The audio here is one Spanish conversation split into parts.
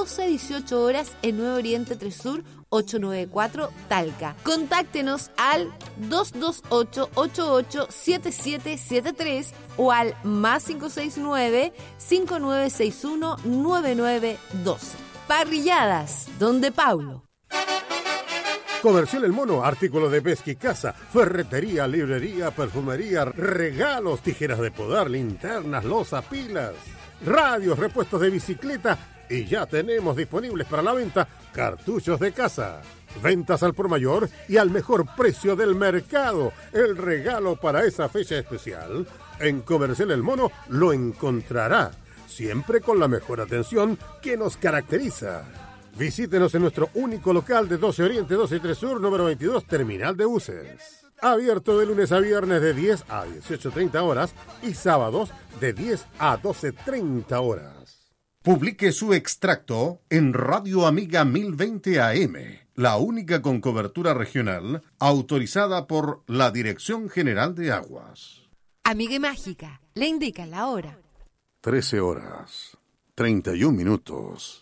12 a 18 horas en Nuevo Oriente 3 Sur 894 Talca. Contáctenos al 228-887773 o al más 569-5961-9912. Parrilladas, donde Paulo. Comercial El Mono, artículos de pesca y caza, ferretería, librería, perfumería, regalos, tijeras de podar, linternas, loza, pilas, radios, repuestos de bicicleta y ya tenemos disponibles para la venta cartuchos de caza. Ventas al por mayor y al mejor precio del mercado. El regalo para esa fecha especial. En Comercial El Mono lo encontrará, siempre con la mejor atención que nos caracteriza. Visítenos en nuestro único local de 12 Oriente, 12 y 3 Sur, número 22, Terminal de Buses. Abierto de lunes a viernes de 10 a 18:30 horas y sábados de 10 a 12:30 horas. Publique su extracto en Radio Amiga 1020 AM, la única con cobertura regional autorizada por la Dirección General de Aguas. Amiga Mágica, le indica la hora. 13 horas, 31 minutos.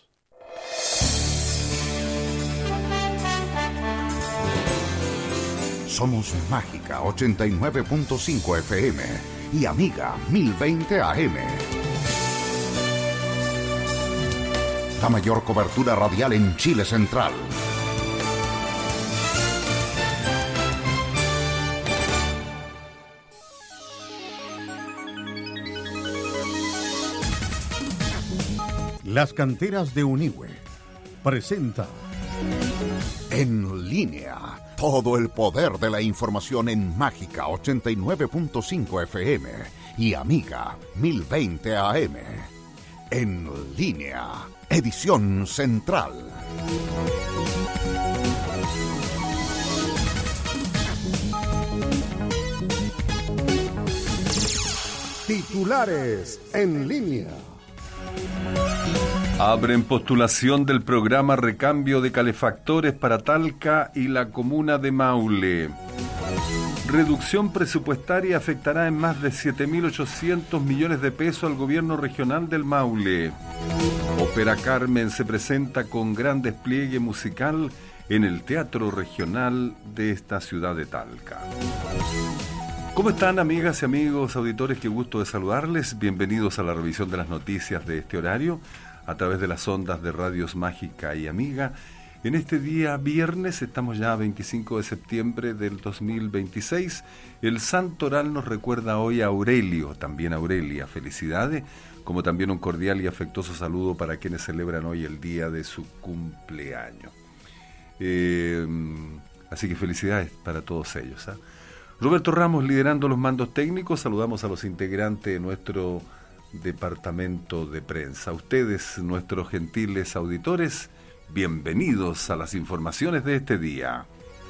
Somos Mágica 89.5 FM y Amiga 1020 AM. La mayor cobertura radial en Chile Central. Las canteras de Unihue presenta En Línea. Todo el poder de la información en Mágica 89.5 FM y Amiga 1020 AM. En Línea. Edición Central. Titulares en línea. Abren postulación del programa Recambio de Calefactores para Talca y la comuna de Maule. Reducción presupuestaria afectará en más de 7.800 millones de pesos al gobierno regional del Maule. Ópera Carmen se presenta con gran despliegue musical en el Teatro Regional de esta ciudad de Talca. ¿Cómo están, amigas y amigos auditores? Qué gusto de saludarles. Bienvenidos a la revisión de las noticias de este horario a través de las ondas de Radios Mágica y Amiga. En este día viernes, estamos ya a 25 de septiembre del 2026. El Santo Oral nos recuerda hoy a Aurelio, también a Aurelia. Felicidades, como también un cordial y afectuoso saludo para quienes celebran hoy el día de su cumpleaños. Así que felicidades para todos ellos, ¿eh? Roberto Ramos liderando los mandos técnicos. Saludamos a los integrantes de nuestro departamento de prensa. Ustedes, nuestros gentiles auditores, bienvenidos a las informaciones de este día.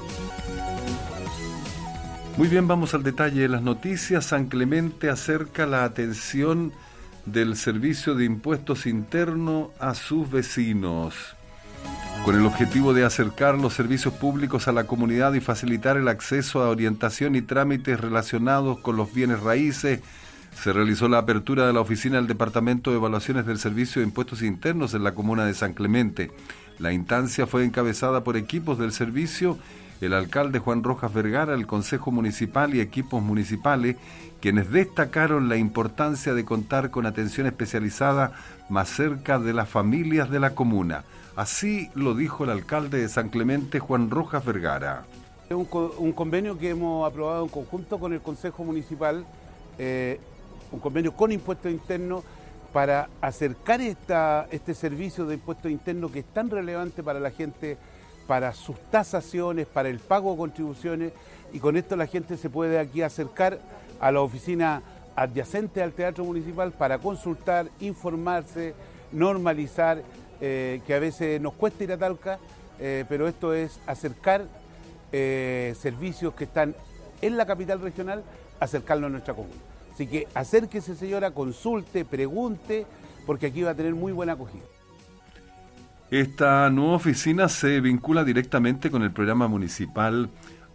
Muy bien, vamos al detalle de las noticias. San Clemente acerca la atención del Servicio de Impuestos Internos a sus vecinos. Con el objetivo de acercar los servicios públicos a la comunidad y facilitar el acceso a orientación y trámites relacionados con los bienes raíces, se realizó la apertura de la oficina del Departamento de Evaluaciones del Servicio de Impuestos Internos en la comuna de San Clemente. La instancia fue encabezada por equipos del servicio, el alcalde Juan Rojas Vergara, el Consejo Municipal y equipos municipales, quienes destacaron la importancia de contar con atención especializada más cerca de las familias de la comuna. Así lo dijo el alcalde de San Clemente, Juan Rojas Vergara. Un convenio que hemos aprobado en conjunto con el Consejo Municipal, un convenio con impuestos internos para acercar este servicio de impuestos internos que es tan relevante para la gente, para sus tasaciones, para el pago de contribuciones, y con esto la gente se puede aquí acercar a la oficina adyacente al Teatro Municipal para consultar, informarse, normalizar, que a veces nos cuesta ir a Talca, pero esto es acercar servicios que están en la capital regional, acercarlo a nuestra comuna. Así que acérquese, señora, consulte, pregunte, porque aquí va a tener muy buena acogida. Esta nueva oficina se vincula directamente con el programa municipal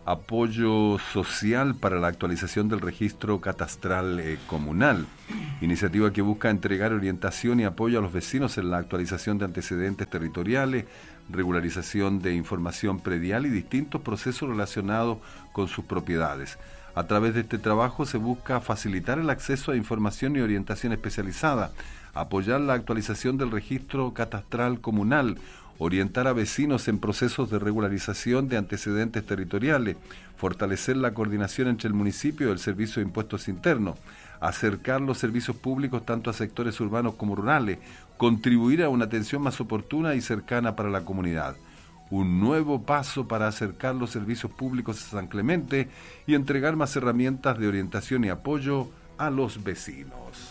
Apoyo social para la actualización del registro catastral comunal, iniciativa que busca entregar orientación y apoyo a los vecinos en la actualización de antecedentes territoriales, regularización de información predial y distintos procesos relacionados con sus propiedades. A través de este trabajo se busca facilitar el acceso a información y orientación especializada, apoyar la actualización del registro catastral comunal, orientar a vecinos en procesos de regularización de antecedentes territoriales, fortalecer la coordinación entre el municipio y el Servicio de Impuestos Internos, acercar los servicios públicos tanto a sectores urbanos como rurales, contribuir a una atención más oportuna y cercana para la comunidad. Un nuevo paso para acercar los servicios públicos a San Clemente y entregar más herramientas de orientación y apoyo a los vecinos.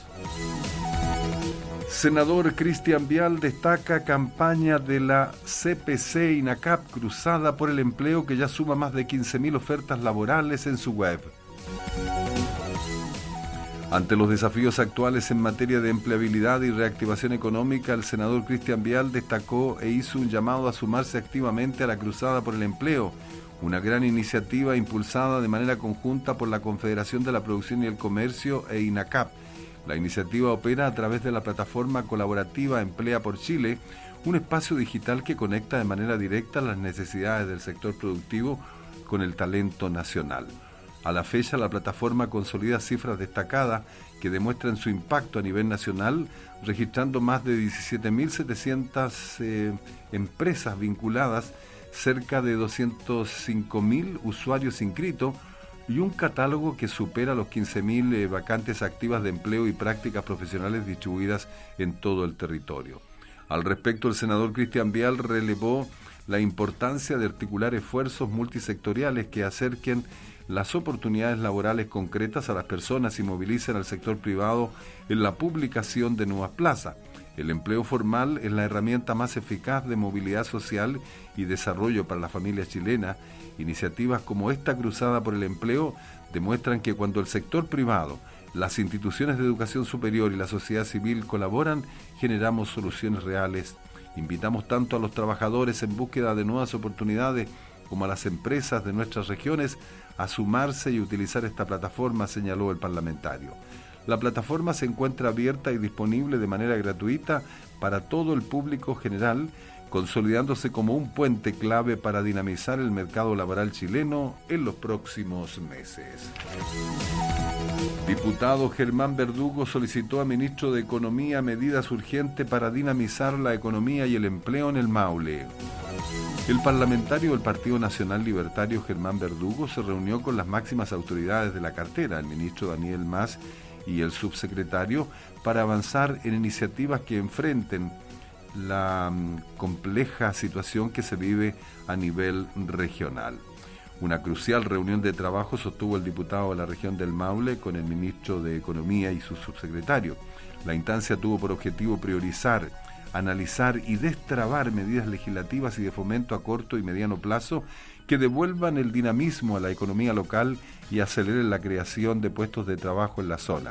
Senador Cristian Vial destaca campaña de la CPC INACAP Cruzada por el Empleo, que ya suma más de 15.000 ofertas laborales en su web. Ante los desafíos actuales en materia de empleabilidad y reactivación económica, el senador Cristian Vial destacó e hizo un llamado a sumarse activamente a la Cruzada por el Empleo, una gran iniciativa impulsada de manera conjunta por la Confederación de la Producción y el Comercio e INACAP. La iniciativa opera a través de la plataforma colaborativa Emplea por Chile, un espacio digital que conecta de manera directa las necesidades del sector productivo con el talento nacional. A la fecha, la plataforma consolida cifras destacadas que demuestran su impacto a nivel nacional, registrando más de 17.700 empresas vinculadas, cerca de 205.000 usuarios inscritos, y un catálogo que supera los 15.000 vacantes activas de empleo y prácticas profesionales distribuidas en todo el territorio. Al respecto, el senador Cristian Vial relevó la importancia de articular esfuerzos multisectoriales que acerquen las oportunidades laborales concretas a las personas y movilicen al sector privado en la publicación de nuevas plazas. El empleo formal es la herramienta más eficaz de movilidad social y desarrollo para la familia chilena. Iniciativas como esta Cruzada por el Empleo demuestran que cuando el sector privado, las instituciones de educación superior y la sociedad civil colaboran, generamos soluciones reales. Invitamos tanto a los trabajadores en búsqueda de nuevas oportunidades como a las empresas de nuestras regiones a sumarse y utilizar esta plataforma, señaló el parlamentario. La plataforma se encuentra abierta y disponible de manera gratuita para todo el público general, consolidándose como un puente clave para dinamizar el mercado laboral chileno en los próximos meses. Diputado Germán Verdugo solicitó al ministro de Economía medidas urgentes para dinamizar la economía y el empleo en el Maule. El parlamentario del Partido Nacional Libertario Germán Verdugo se reunió con las máximas autoridades de la cartera, el ministro Daniel Mas y el subsecretario, para avanzar en iniciativas que enfrenten la compleja situación que se vive a nivel regional. Una crucial reunión de trabajo sostuvo el diputado de la región del Maule con el ministro de Economía y su subsecretario. La instancia tuvo por objetivo priorizar, analizar y destrabar medidas legislativas y de fomento a corto y mediano plazo que devuelvan el dinamismo a la economía local y aceleren la creación de puestos de trabajo en la zona.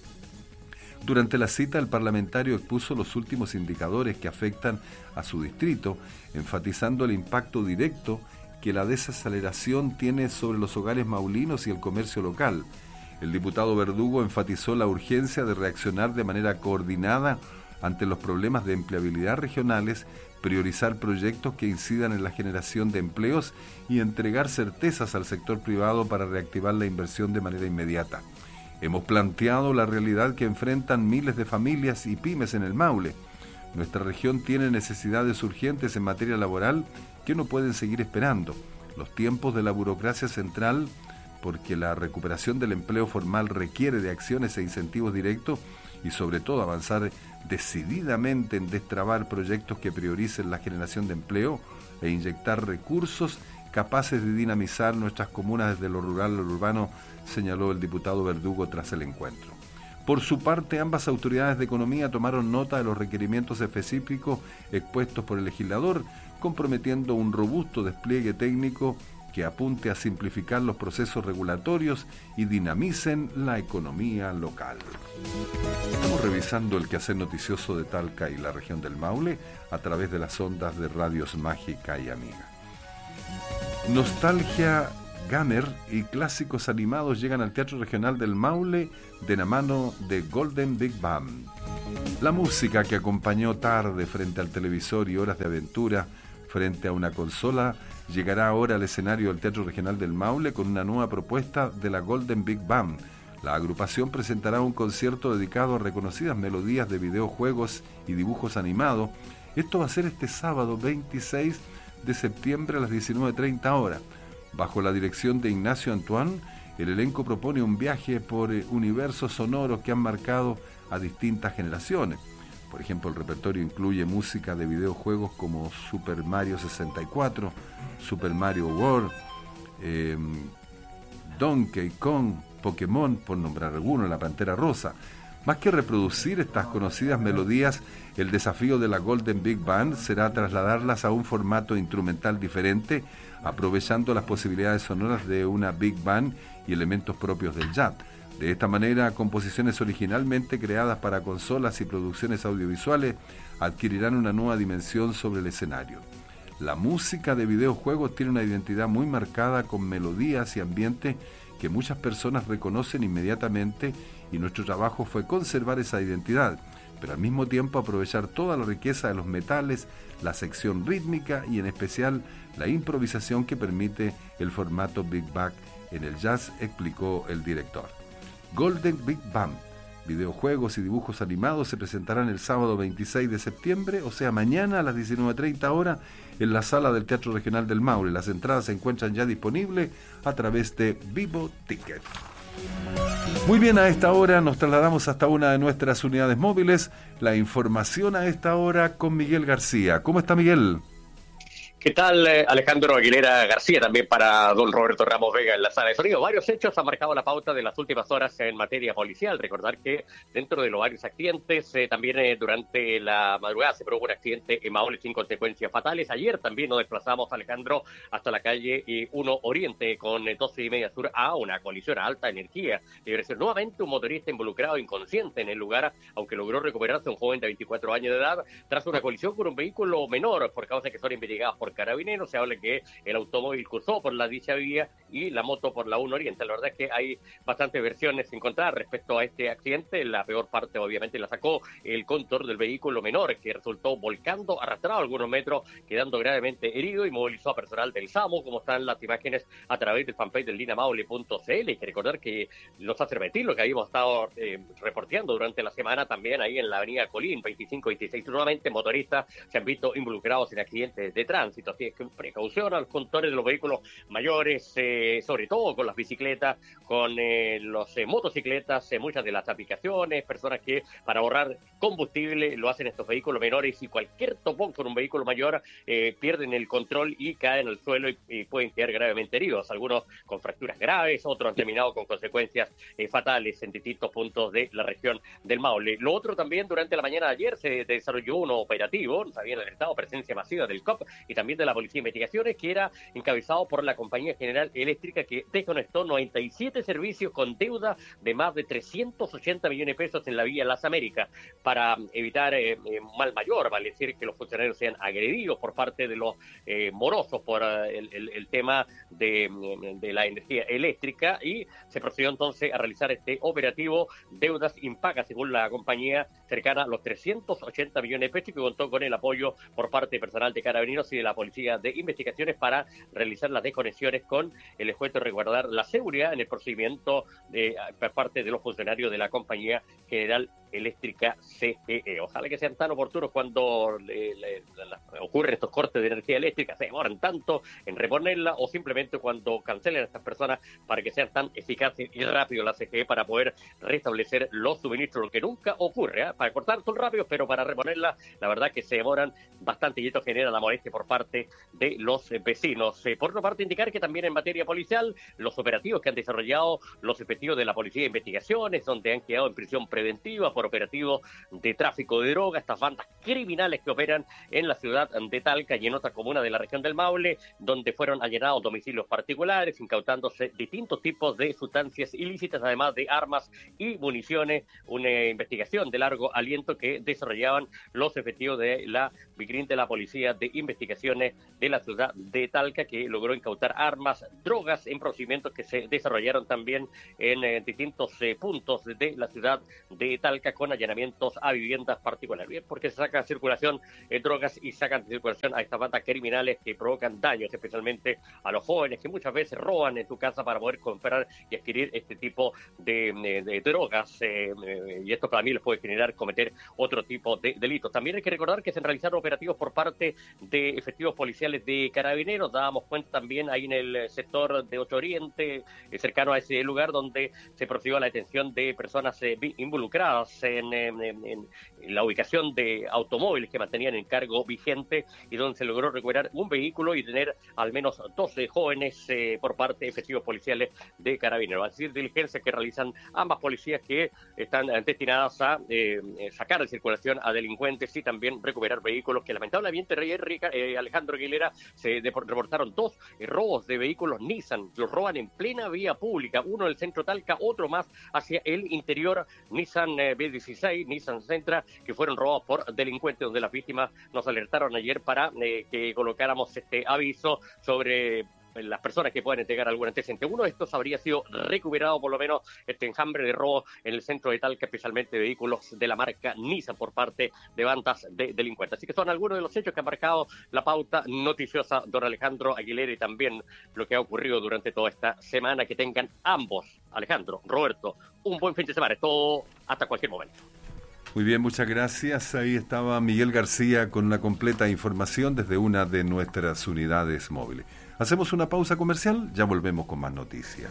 Durante la cita, el parlamentario expuso los últimos indicadores que afectan a su distrito, enfatizando el impacto directo que la desaceleración tiene sobre los hogares maulinos y el comercio local. El diputado Verdugo enfatizó la urgencia de reaccionar de manera coordinada ante los problemas de empleabilidad regionales, priorizar proyectos que incidan en la generación de empleos y entregar certezas al sector privado para reactivar la inversión de manera inmediata. Hemos planteado la realidad que enfrentan miles de familias y pymes en el Maule. Nuestra región tiene necesidades urgentes en materia laboral que no pueden seguir esperando. Los tiempos de la burocracia central, porque la recuperación del empleo formal requiere de acciones e incentivos directos y sobre todo avanzar decididamente en destrabar proyectos que prioricen la generación de empleo e inyectar recursos capaces de dinamizar nuestras comunas desde lo rural a lo urbano, señaló el diputado Verdugo tras el encuentro. Por su parte, ambas autoridades de economía tomaron nota de los requerimientos específicos expuestos por el legislador, comprometiendo un robusto despliegue técnico que apunte a simplificar los procesos regulatorios y dinamicen la economía local. Estamos revisando el quehacer noticioso de Talca y la región del Maule a través de las ondas de Radios Mágica y Amiga. Nostalgia Gamer y clásicos animados llegan al Teatro Regional del Maule de la mano de Golden Big Band. La música que acompañó tarde frente al televisor y horas de aventura frente a una consola llegará ahora al escenario del Teatro Regional del Maule con una nueva propuesta de la Golden Big Band. La agrupación presentará un concierto dedicado a reconocidas melodías de videojuegos y dibujos animados. Esto va a ser este sábado 26 de septiembre a las 19:30 horas. Bajo la dirección de Ignacio Antoine, el elenco propone un viaje por universos sonoros que han marcado a distintas generaciones. Por ejemplo, el repertorio incluye música de videojuegos como Super Mario 64, Super Mario World, Donkey Kong, Pokémon, por nombrar alguno, La Pantera Rosa. Más que reproducir estas conocidas melodías, el desafío de la Golden Big Band será trasladarlas a un formato instrumental diferente, aprovechando las posibilidades sonoras de una Big Band y elementos propios del jazz. De esta manera, composiciones originalmente creadas para consolas y producciones audiovisuales adquirirán una nueva dimensión sobre el escenario. La música de videojuegos tiene una identidad muy marcada con melodías y ambientes que muchas personas reconocen inmediatamente, y nuestro trabajo fue conservar esa identidad, pero al mismo tiempo aprovechar toda la riqueza de los metales, la sección rítmica y en especial la improvisación que permite el formato Big Bang en el jazz, explicó el director. Golden Big Band, videojuegos y dibujos animados se presentarán el sábado 26 de septiembre, o sea mañana a las 19:30 horas, en la sala del Teatro Regional del Maule. Las entradas se encuentran ya disponibles a través de Vivo Ticket. Muy bien, a esta hora nos trasladamos hasta una de nuestras unidades móviles. La información a esta hora con Miguel García. ¿Cómo está, Miguel? ¿Qué tal, Alejandro Aguilera García? También para don Roberto Ramos Vega en la sala de sonido. Varios hechos han marcado la pauta de las últimas horas en materia policial. Recordar que dentro de los varios accidentes, también durante la madrugada se produjo un accidente en Maule sin consecuencias fatales. Ayer también nos desplazamos, Alejandro, hasta la calle 1 Oriente con 12:30 Sur a una colisión a alta energía. Nuevamente un motorista involucrado inconsciente en el lugar, aunque logró recuperarse un joven de 24 años de edad tras una colisión con un vehículo menor, por causa que son investigados por Carabineros. Se habla que el automóvil cruzó por la dicha vía y la moto por la 1 Oriente. La verdad es que hay bastantes versiones encontradas respecto a este accidente. La peor parte obviamente la sacó el conductor del vehículo menor, que resultó volcando, arrastrado algunos metros, quedando gravemente herido, y movilizó a personal del SAMU, como están las imágenes a través del fanpage del dinamaule.cl. Hay que recordar que nos hace repetir lo que habíamos estado reporteando durante la semana también ahí en la avenida Colín, 25-26. Nuevamente motoristas se han visto involucrados en accidentes de tránsito. Así es que precaución a los conductores de los vehículos mayores, sobre todo con las bicicletas, con los motocicletas, muchas de las aplicaciones, personas que para ahorrar combustible lo hacen estos vehículos menores, y cualquier topón con un vehículo mayor pierden el control y caen al suelo y pueden quedar gravemente heridos, algunos con fracturas graves, otros han terminado con consecuencias fatales en distintos puntos de la región del Maule. Lo otro también, durante la mañana de ayer se desarrolló un operativo, nos habían alertado presencia masiva del COP y también de la Policía de Investigaciones, que era encabezado por la Compañía General Eléctrica, que desconectó 97 servicios con deuda de más de 380 millones de pesos en la vía Las Américas, para evitar mal mayor, vale decir que los funcionarios sean agredidos por parte de los morosos por el tema de la energía eléctrica, y se procedió entonces a realizar este operativo deudas impagas, según la compañía, cercana a los 380 millones de pesos, que contó con el apoyo por parte de personal de Carabineros y de la Policía de Investigaciones para realizar las desconexiones con el esfuerzo de resguardar la seguridad en el procedimiento por parte de los funcionarios de la Compañía General Eléctrica CGE. Ojalá que sean tan oportunos cuando ocurren estos cortes de energía eléctrica, se demoran tanto en reponerla, o simplemente cuando cancelen a estas personas, para que sean tan eficaces y rápidos la CGE para poder restablecer los suministros, lo que nunca ocurre, para cortar son rápidos, pero para reponerla la verdad que se demoran bastante, y esto genera la molestia por parte de los vecinos. Por otra parte, indicar que también en materia policial, los operativos que han desarrollado los efectivos de la Policía de Investigaciones, donde han quedado en prisión preventiva por operativos de tráfico de droga, estas bandas criminales que operan en la ciudad de Talca y en otras comunas de la región del Maule, donde fueron allanados domicilios particulares, incautándose distintos tipos de sustancias ilícitas, además de armas y municiones. Una investigación de largo aliento que desarrollaban los efectivos de la BICRIN, de la Policía de Investigaciones de la ciudad de Talca, que logró incautar armas, drogas drogas en procedimientos que se desarrollaron también en distintos puntos de la ciudad de Talca con allanamientos a viviendas particulares. Bien, porque se saca circulación drogas y sacan de circulación a estas bandas criminales que provocan daños, especialmente a los jóvenes que muchas veces roban en tu casa para poder comprar y adquirir este tipo de drogas, y esto para mí les puede generar cometer otro tipo de delitos. También hay que recordar que se realizaron operativos por parte de efectivos policiales de Carabineros. Dábamos cuenta también ahí en el sector de 8 Oriente, cercano a ese lugar donde se procedió a la detención de personas involucradas en la ubicación de automóviles que mantenían en cargo vigente y donde se logró recuperar un vehículo y tener al menos 12 jóvenes por parte de efectivos policiales de Carabineros. Es decir, diligencias que realizan ambas policías que están destinadas a sacar de circulación a delincuentes y también recuperar vehículos que lamentablemente Alejandro Aguilera se reportaron 2 robos de vehículos Nissan. Los roban en plena vía pública, uno en el centro Talca, otro más hacia el interior, Nissan B16, Nissan Sentra, que fueron robados por delincuentes, donde las víctimas nos alertaron ayer para que colocáramos este aviso sobre las personas que puedan entregar algún antecedente. Uno de estos habría sido recuperado, por lo menos, este enjambre de robo en el centro de Talca, especialmente vehículos de la marca Nissan por parte de bandas de delincuentes. Así que son algunos de los hechos que han marcado la pauta noticiosa, don Alejandro Aguilera, y también lo que ha ocurrido durante toda esta semana. Que tengan ambos, Alejandro, Roberto, un buen fin de semana. Todo hasta cualquier momento. Muy bien, muchas gracias. Ahí estaba Miguel García con la completa información desde una de nuestras unidades móviles. Hacemos una pausa comercial, ya volvemos con más noticias.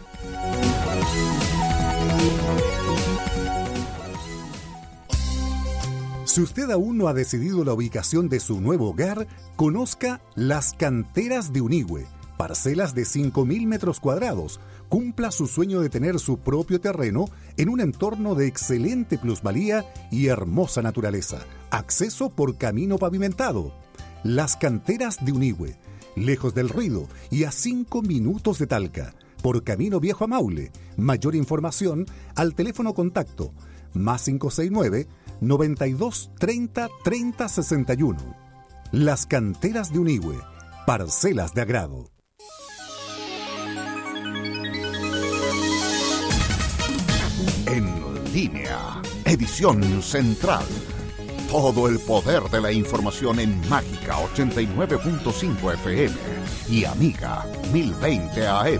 Si usted aún no ha decidido la ubicación de su nuevo hogar, conozca Las Canteras de Unigüe, parcelas de 5.000 metros cuadrados. Cumpla su sueño de tener su propio terreno en un entorno de excelente plusvalía y hermosa naturaleza. Acceso por camino pavimentado. Las Canteras de Unigüe, lejos del ruido y a 5 minutos de Talca, por Camino Viejo a Maule. Mayor información al teléfono contacto +569 92 30 30 61. Las Canteras de Unigüe, parcelas de agrado. En línea, edición central. Todo el poder de la información en Mágica 89.5 FM y Amiga 1020 AM.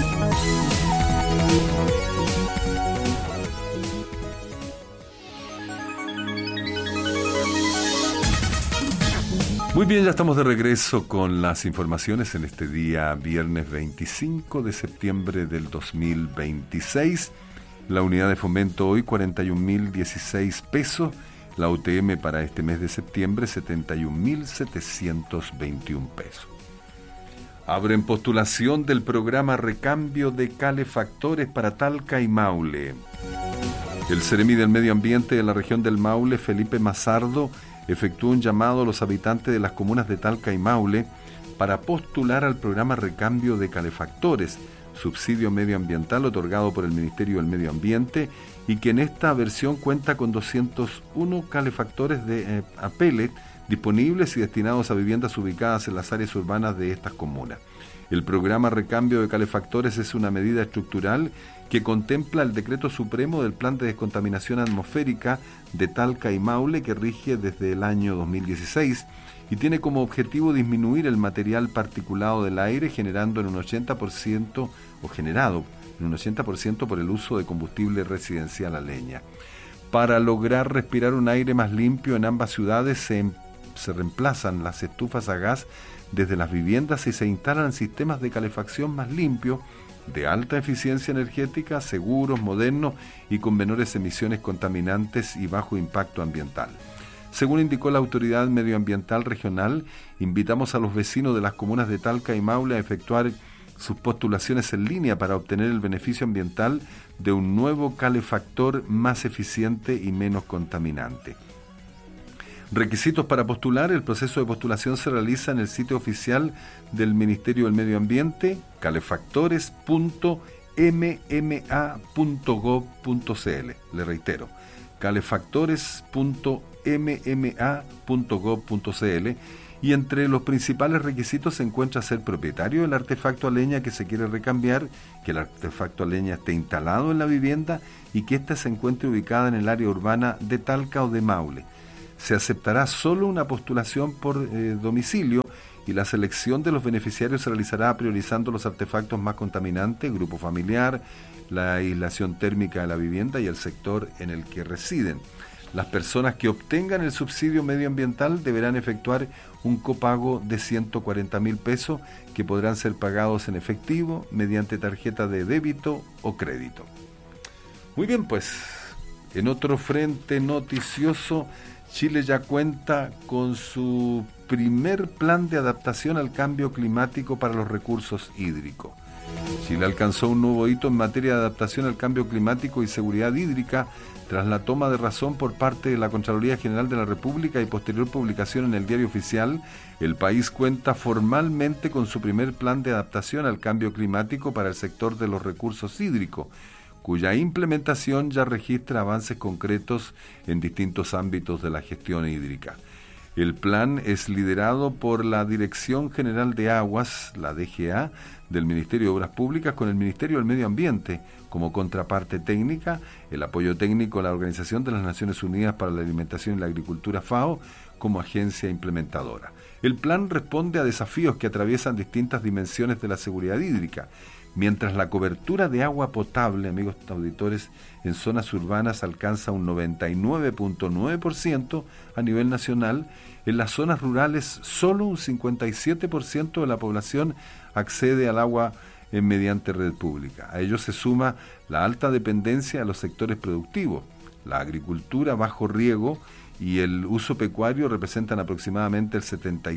Muy bien, ya estamos de regreso con las informaciones en este día viernes 25 de septiembre del 2026. La unidad de fomento hoy 41.016 pesos. La UTM para este mes de septiembre 71.721 pesos. Abren postulación del programa Recambio de Calefactores para Talca y Maule. El Seremi del Medio Ambiente de la región del Maule, Felipe Mazardo, efectuó un llamado a los habitantes de las comunas de Talca y Maule para postular al programa Recambio de Calefactores, subsidio medioambiental otorgado por el Ministerio del Medio Ambiente, y que en esta versión cuenta con 201 calefactores a pellet disponibles y destinados a viviendas ubicadas en las áreas urbanas de estas comunas. El programa Recambio de Calefactores es una medida estructural que contempla el Decreto Supremo del Plan de Descontaminación Atmosférica de Talca y Maule, que rige desde el año 2016 y tiene como objetivo disminuir el material particulado del aire generado en un 80% por el uso de combustible residencial a leña. Para lograr respirar un aire más limpio en ambas ciudades se reemplazan las estufas a gas desde las viviendas y se instalan sistemas de calefacción más limpios, de alta eficiencia energética, seguros, modernos y con menores emisiones contaminantes y bajo impacto ambiental. Según indicó la Autoridad Medioambiental Regional, invitamos a los vecinos de las comunas de Talca y Maule a efectuar sus postulaciones en línea para obtener el beneficio ambiental de un nuevo calefactor más eficiente y menos contaminante. Requisitos para postular. El proceso de postulación se realiza en el sitio oficial del Ministerio del Medio Ambiente, calefactores.mma.gov.cl. Le reitero, calefactores.mma.gov.cl, y entre los principales requisitos se encuentra ser propietario del artefacto a leña que se quiere recambiar, que el artefacto a leña esté instalado en la vivienda y que ésta se encuentre ubicada en el área urbana de Talca o de Maule. Se aceptará solo una postulación por domicilio y la selección de los beneficiarios se realizará priorizando los artefactos más contaminantes, grupo familiar, la aislación térmica de la vivienda y el sector en el que residen. Las personas que obtengan el subsidio medioambiental deberán efectuar un copago de 140.000 pesos que podrán ser pagados en efectivo mediante tarjeta de débito o crédito. Muy bien, pues, en otro frente noticioso, Chile ya cuenta con su primer plan de adaptación al cambio climático para los recursos hídricos. Chile alcanzó un nuevo hito en materia de adaptación al cambio climático y seguridad hídrica tras la toma de razón por parte de la Contraloría General de la República y posterior publicación en el Diario Oficial. El país cuenta formalmente con su primer plan de adaptación al cambio climático para el sector de los recursos hídricos, cuya implementación ya registra avances concretos en distintos ámbitos de la gestión hídrica. El plan es liderado por la Dirección General de Aguas, la DGA, del Ministerio de Obras Públicas con el Ministerio del Medio Ambiente como contraparte técnica, el apoyo técnico a la Organización de las Naciones Unidas para la Alimentación y la Agricultura, FAO, como agencia implementadora. El plan responde a desafíos que atraviesan distintas dimensiones de la seguridad hídrica. Mientras la cobertura de agua potable, amigos auditores, en zonas urbanas alcanza un 99.9% a nivel nacional, en las zonas rurales solo un 57% de la población accede al agua mediante red pública. A ello se suma la alta dependencia de los sectores productivos. La agricultura bajo riego y el uso pecuario representan aproximadamente el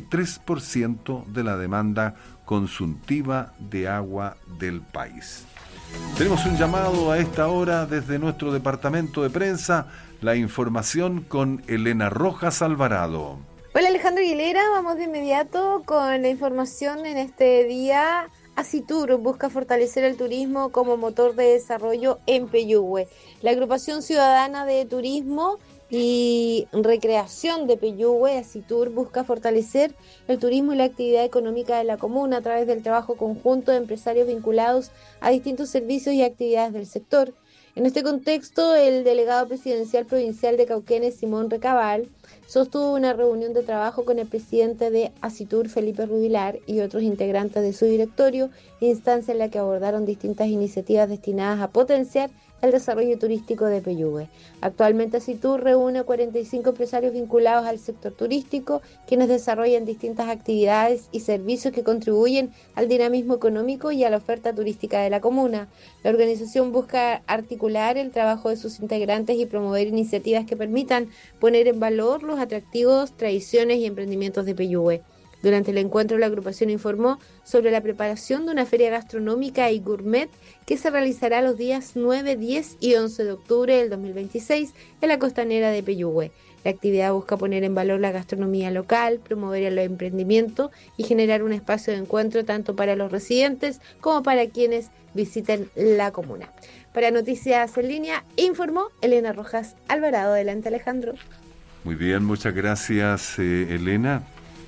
73% de la demanda consultiva de agua del país. Tenemos un llamado a esta hora desde nuestro departamento de prensa, la información con Elena Rojas Alvarado. Hola Alejandro Aguilera, vamos de inmediato con la información en este día. Asitur busca fortalecer el turismo como motor de desarrollo en Peyúgue. La agrupación ciudadana de turismo y recreación de Peyúgue, Asitur, busca fortalecer el turismo y la actividad económica de la comuna a través del trabajo conjunto de empresarios vinculados a distintos servicios y actividades del sector. En este contexto, el delegado presidencial provincial de Cauquenes, Simón Recabal, sostuvo una reunión de trabajo con el presidente de Asitur, Felipe Rubilar, y otros integrantes de su directorio, instancia en la que abordaron distintas iniciativas destinadas a potenciar el desarrollo turístico de Peyúgue. Actualmente Asitur reúne a 45 empresarios vinculados al sector turístico, quienes desarrollan distintas actividades y servicios que contribuyen al dinamismo económico y a la oferta turística de la comuna. La organización busca articular el trabajo de sus integrantes y promover iniciativas que permitan poner en valor los atractivos, tradiciones y emprendimientos de Peyúgue. Durante el encuentro, la agrupación informó sobre la preparación de una feria gastronómica y gourmet que se realizará los días 9, 10 y 11 de octubre del 2026 en la costanera de Peyúgue. La actividad busca poner en valor la gastronomía local, promover el emprendimiento y generar un espacio de encuentro tanto para los residentes como para quienes visiten la comuna. Para Noticias en Línea, informó Elena Rojas Alvarado. Adelante, Alejandro. Muy bien, muchas gracias, Elena.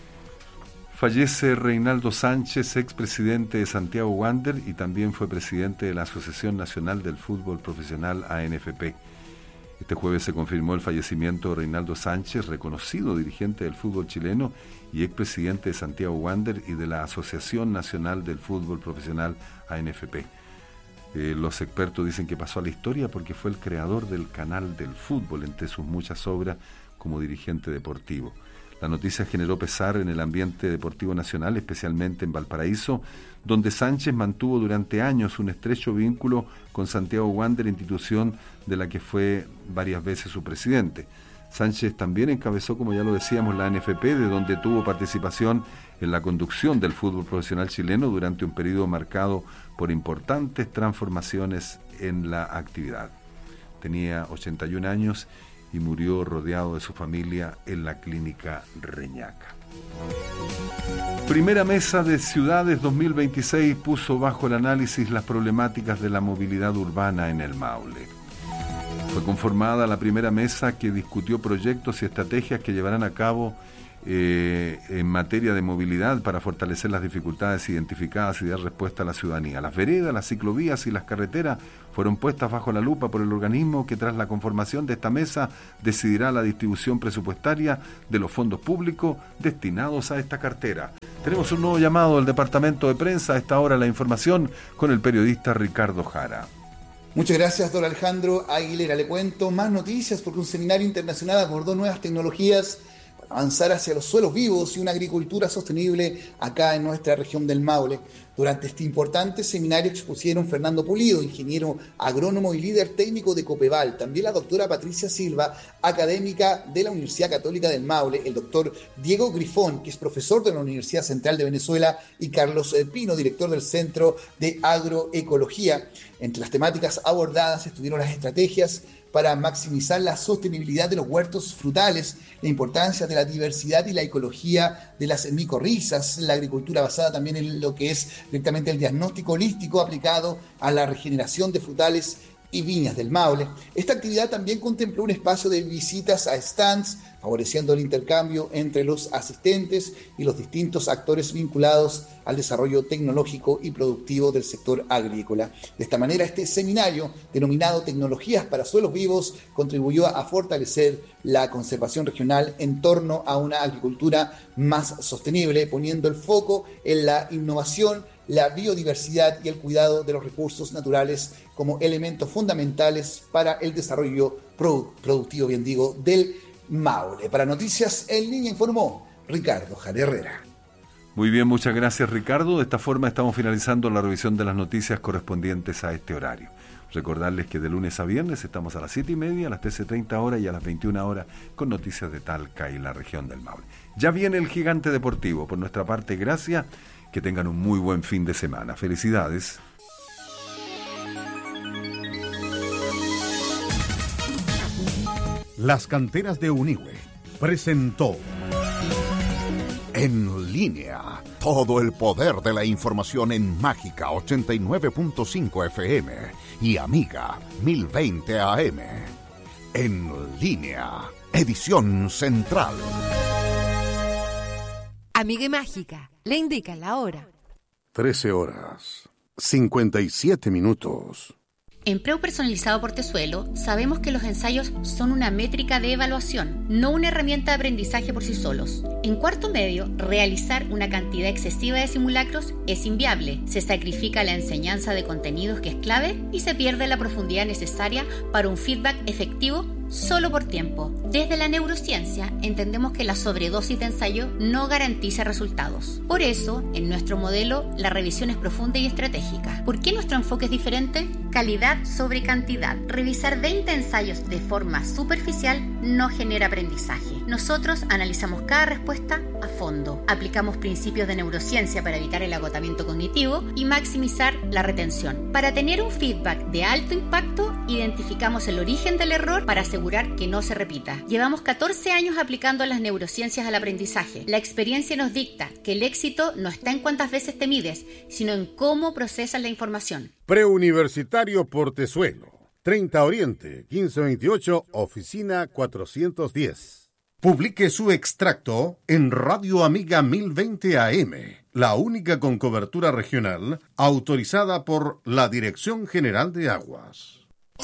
Fallece Reinaldo Sánchez, expresidente de Santiago Wander y también fue presidente de la Asociación Nacional del Fútbol Profesional, ANFP. Este jueves se confirmó el fallecimiento de Reinaldo Sánchez, reconocido dirigente del fútbol chileno y expresidente de Santiago Wander y de la Asociación Nacional del Fútbol Profesional, ANFP. Los expertos dicen que pasó a la historia porque fue el creador del Canal del Fútbol, entre sus muchas obras como dirigente deportivo. La noticia generó pesar en el ambiente deportivo nacional, especialmente en Valparaíso, donde Sánchez mantuvo durante años un estrecho vínculo con Santiago Wander, institución de la que fue varias veces su presidente. Sánchez también encabezó, como ya lo decíamos, la ANFP, de donde tuvo participación en la conducción del fútbol profesional chileno durante un periodo marcado por importantes transformaciones en la actividad. Tenía 81 años y murió rodeado de su familia en la clínica Reñaca. Primera Mesa de Ciudades 2026 puso bajo el análisis las problemáticas de la movilidad urbana en el Maule. Fue conformada la primera mesa que discutió proyectos y estrategias que llevarán a cabo en materia de movilidad para fortalecer las dificultades identificadas y dar respuesta a la ciudadanía. Las veredas, las ciclovías y las carreteras fueron puestas bajo la lupa por el organismo que, tras la conformación de esta mesa, decidirá la distribución presupuestaria de los fondos públicos destinados a esta cartera. Tenemos un nuevo llamado del Departamento de Prensa. A esta hora la información con el periodista Ricardo Jara. Muchas gracias, don Alejandro Aguilera. Le cuento más noticias porque un seminario internacional abordó nuevas tecnologías para avanzar hacia los suelos vivos y una agricultura sostenible acá en nuestra región del Maule. Durante este importante seminario expusieron Fernando Pulido, ingeniero agrónomo y líder técnico de Copeval, también la doctora Patricia Silva, académica de la Universidad Católica del Maule, el doctor Diego Grifón, que es profesor de la Universidad Central de Venezuela, y Carlos Pino, director del Centro de Agroecología. Entre las temáticas abordadas estuvieron las estrategias para maximizar la sostenibilidad de los huertos frutales, la importancia de la diversidad y la ecología de las micorrizas, la agricultura basada también en lo que es directamente el diagnóstico holístico aplicado a la regeneración de frutales y viñas del Maule. Esta actividad también contempló un espacio de visitas a stands, favoreciendo el intercambio entre los asistentes y los distintos actores vinculados al desarrollo tecnológico y productivo del sector agrícola. De esta manera, este seminario, denominado Tecnologías para Suelos Vivos, contribuyó a fortalecer la conservación regional en torno a una agricultura más sostenible, poniendo el foco en la innovación, la biodiversidad y el cuidado de los recursos naturales como elementos fundamentales para el desarrollo productivo, del Maule. Para Noticias en Línea informó Ricardo Jara Herrera. Muy bien, muchas gracias, Ricardo. De esta forma estamos finalizando la revisión de las noticias correspondientes a este horario. Recordarles que de lunes a viernes estamos a las 7:30, a las 13:30 horas y a las 21 horas con noticias de Talca y la región del Maule. Ya viene el Gigante Deportivo. Por nuestra parte, gracias. Que tengan un muy buen fin de semana. Felicidades. Las Canteras de Unigüe presentó En Línea, todo el poder de la información en Mágica 89.5 FM y Amiga 1020 AM. En Línea, edición central. Amiga y Mágica, le indica la hora. 13 horas, 57 minutos. En Preu Personalizado Portezuelo sabemos que los ensayos son una métrica de evaluación, no una herramienta de aprendizaje por sí solos. En cuarto medio, realizar una cantidad excesiva de simulacros es inviable. Se sacrifica la enseñanza de contenidos que es clave y se pierde la profundidad necesaria para un feedback efectivo solo por tiempo. Desde la neurociencia entendemos que la sobredosis de ensayo no garantiza resultados. Por eso, en nuestro modelo, la revisión es profunda y estratégica. ¿Por qué nuestro enfoque es diferente? Calidad sobre cantidad. Revisar 20 ensayos de forma superficial no genera aprendizaje. Nosotros analizamos cada respuesta a fondo. Aplicamos principios de neurociencia para evitar el agotamiento cognitivo y maximizar la retención. Para tener un feedback de alto impacto, identificamos el origen del error para asegurar que no se repita. Llevamos 14 años aplicando las neurociencias al aprendizaje. La experiencia nos dicta que el éxito no está en cuántas veces te mides, sino en cómo procesas la información. Preuniversitario Portezuelo, 30 Oriente, 1528, oficina 410. Publique su extracto en Radio Amiga 1020 AM, la única con cobertura regional autorizada por la Dirección General de Aguas.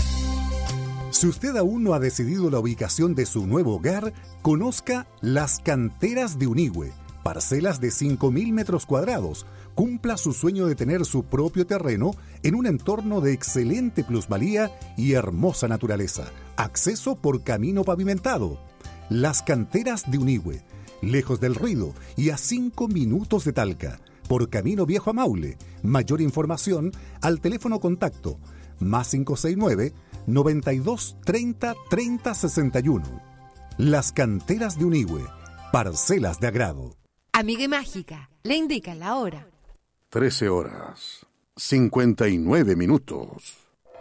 Si usted aún no ha decidido la ubicación de su nuevo hogar, conozca Las Canteras de Unigüe, parcelas de 5.000 metros cuadrados. Cumpla su sueño de tener su propio terreno en un entorno de excelente plusvalía y hermosa naturaleza. Acceso por camino pavimentado. Las Canteras de Unigüe, lejos del ruido y a 5 minutos de Talca, por Camino Viejo a Maule. Mayor información al teléfono contacto +569 92 30 30 61. Las Canteras de Unigüe, parcelas de agrado. Amiga y Mágica, le indica la hora. 13 horas, 59 minutos.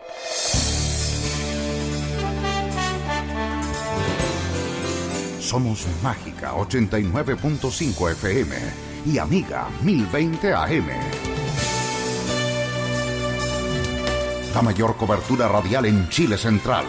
Somos Mágica 89.5 FM y Amiga 1020 AM. La mayor cobertura radial en Chile Central.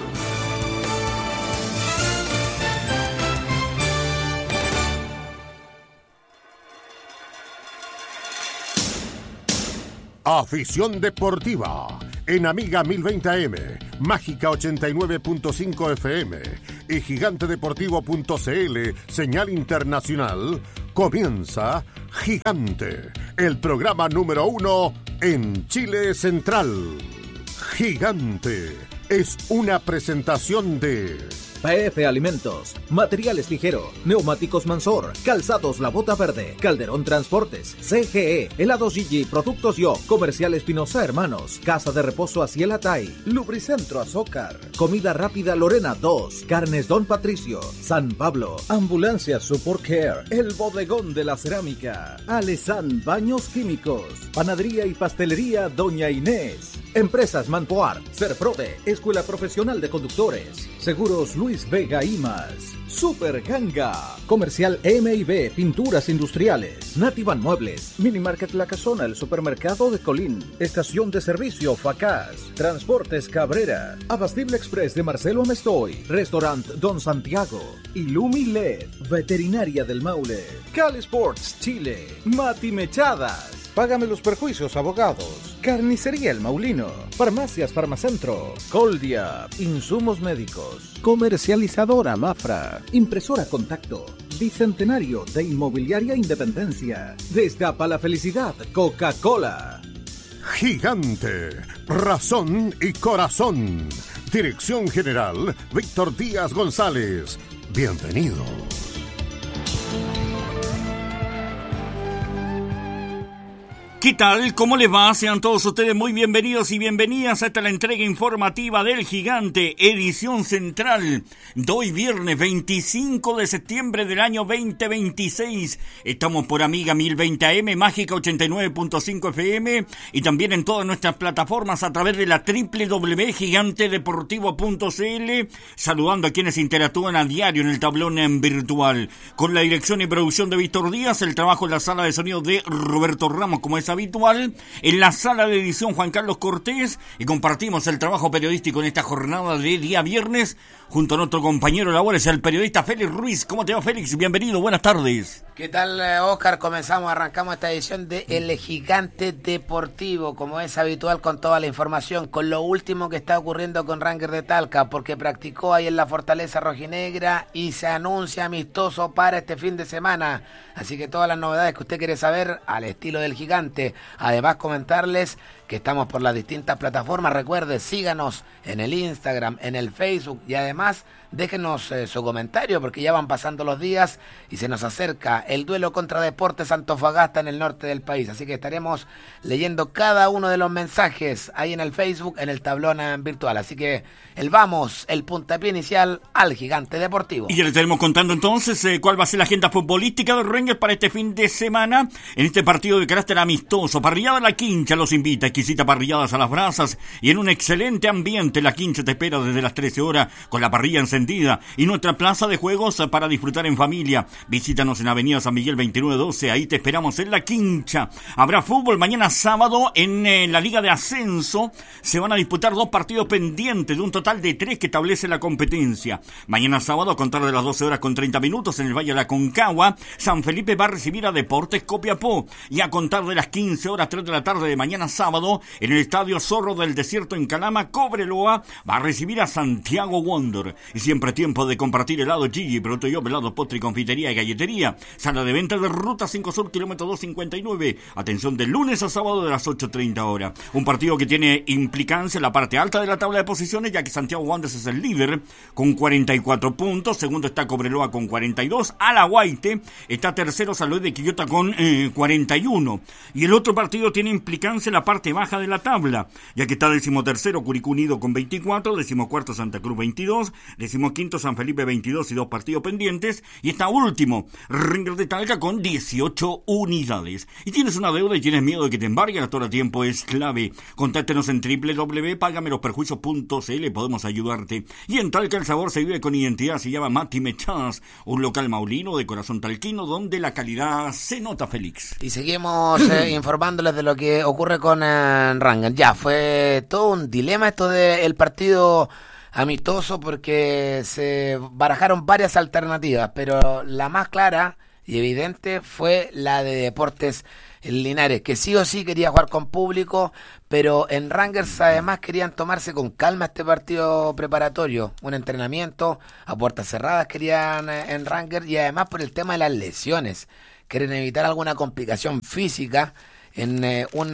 Afición Deportiva en Amiga 1020 AM, Mágica 89.5 FM y gigantedeportivo.cl, señal internacional. Comienza Gigante, el programa número 1 en Chile Central. Gigante es una presentación de PF Alimentos, Materiales Ligero, Neumáticos Mansor, Calzados La Bota Verde, Calderón Transportes, CGE, Helados Gigi, Productos Yo, Comercial Espinosa Hermanos, Casa de Reposo Asiel Atay, Lubricentro Azócar, Comida Rápida Lorena 2, Carnes Don Patricio, San Pablo, Ambulancia Support Care, El Bodegón de la Cerámica, Alesan Baños Químicos, Panadería y Pastelería Doña Inés, Empresas Manpoar, Serprode, Escuela Profesional de Conductores, Seguros Luis Vega y más. Super Ganga, Comercial M&B, Pinturas Industriales, Nativan Muebles, Minimarket La Casona, el Supermercado de Colín, Estación de Servicio Facaz, Transportes Cabrera, Abastible Express de Marcelo Amestoy, Restaurant Don Santiago, Ilumi LED, Veterinaria del Maule, Cal Sports Chile, Mati Mechadas, Págame los Perjuicios Abogados, Carnicería El Maulino, Farmacias Farmacentro, Coldia, Insumos Médicos, Comercializadora Mafra, Impresora Contacto, Bicentenario de Inmobiliaria Independencia, Destapa la Felicidad, Coca-Cola. Gigante, razón y corazón. Dirección General, Víctor Díaz González. Bienvenido. ¿Qué tal? ¿Cómo les va? Sean todos ustedes muy bienvenidos y bienvenidas a esta la entrega informativa del Gigante, edición central, de hoy viernes 25 de septiembre del año 2026. Estamos por Amiga 1020 AM, Mágica 89.5 FM y también en todas nuestras plataformas a través de la www.gigantedeportivo.cl, saludando a quienes interactúan a diario en el tablón en virtual. Con la dirección y producción de Víctor Díaz, el trabajo en la sala de sonido de Roberto Ramos, como es habitual, en la sala de edición Juan Carlos Cortés, y compartimos el trabajo periodístico en esta jornada de día viernes junto a nuestro compañero de labores, el periodista Félix Ruiz. ¿Cómo te va, Félix? Bienvenido, buenas tardes. ¿Qué tal, Oscar? Arrancamos esta edición de El Gigante Deportivo, como es habitual, con toda la información, con lo último que está ocurriendo con Rangers de Talca, porque practicó ahí en la Fortaleza Rojinegra y se anuncia amistoso para este fin de semana. Así que todas las novedades que usted quiere saber al estilo del Gigante. Además, comentarles que estamos por las distintas plataformas. Recuerde, síganos en el Instagram, en el Facebook, y además déjenos su comentario, porque ya van pasando los días y se nos acerca el duelo contra Deportes Antofagasta en el norte del país. Así que estaremos leyendo cada uno de los mensajes ahí en el Facebook, en el tablón virtual. Así que el puntapié inicial al Gigante Deportivo. Y ya le estaremos contando entonces cuál va a ser la agenda futbolística de Rangers para este fin de semana en este partido de carácter amistoso. Parrillada La Quincha los invita, exquisita parrilladas a las brasas y en un excelente ambiente. La Quincha te espera desde las 13 horas con la parrilla encendida y nuestra plaza de juegos para disfrutar en familia. Visítanos en Avenida San Miguel 2912, ahí te esperamos en La Quincha. Habrá fútbol mañana sábado en la Liga de Ascenso. Se van a disputar 2 partidos pendientes de un total de 3 que establece la competencia. Mañana sábado, a contar de las 12 horas con 30 minutos en el Valle de la Concagua, San Felipe va a recibir a Deportes Copiapó, y a contar de las 15 horas 3 de la tarde de mañana sábado en el Estadio Zorro del Desierto en Calama, Cobreloa va a recibir a Santiago Wander. Y siempre tiempo de compartir helado Gigi, producto yo, helado, postre, confitería y galletería. Sala de venta de Ruta 5 Sur, kilómetro 259. Atención de lunes a sábado de las 8:30 horas. Un partido que tiene implicancia en la parte alta de la tabla de posiciones, ya que Santiago Wanderers es el líder con 44 puntos. Segundo está Cobreloa con 42. Alahuaite está tercero, San Luis de Quillota con 41. Y el otro partido tiene implicancia en la parte baja de la tabla, ya que está 13º Curicó Unido con 24, 14º Santa Cruz 22, 15º San Felipe 22 y 2 partidos pendientes, y está último Rangers de Talca con 18 unidades. Y tienes una deuda y tienes miedo de que te embarguen, todo el tiempo es clave. Contáctenos en www.pagamelosperjuicios.cl, podemos ayudarte. Y en Talca el sabor se vive con identidad, se llama Mati Mechadas, un local maulino de corazón talquino donde la calidad se nota, Félix. Y seguimos informándoles de lo que ocurre con Rangers. Ya, fue todo un dilema esto del partido amistoso, porque se barajaron varias alternativas, pero la más clara y evidente fue la de Deportes Linares, que sí o sí quería jugar con público, pero en Rangers además querían tomarse con calma este partido preparatorio, un entrenamiento a puertas cerradas querían en Rangers, y además por el tema de las lesiones, quieren evitar alguna complicación física en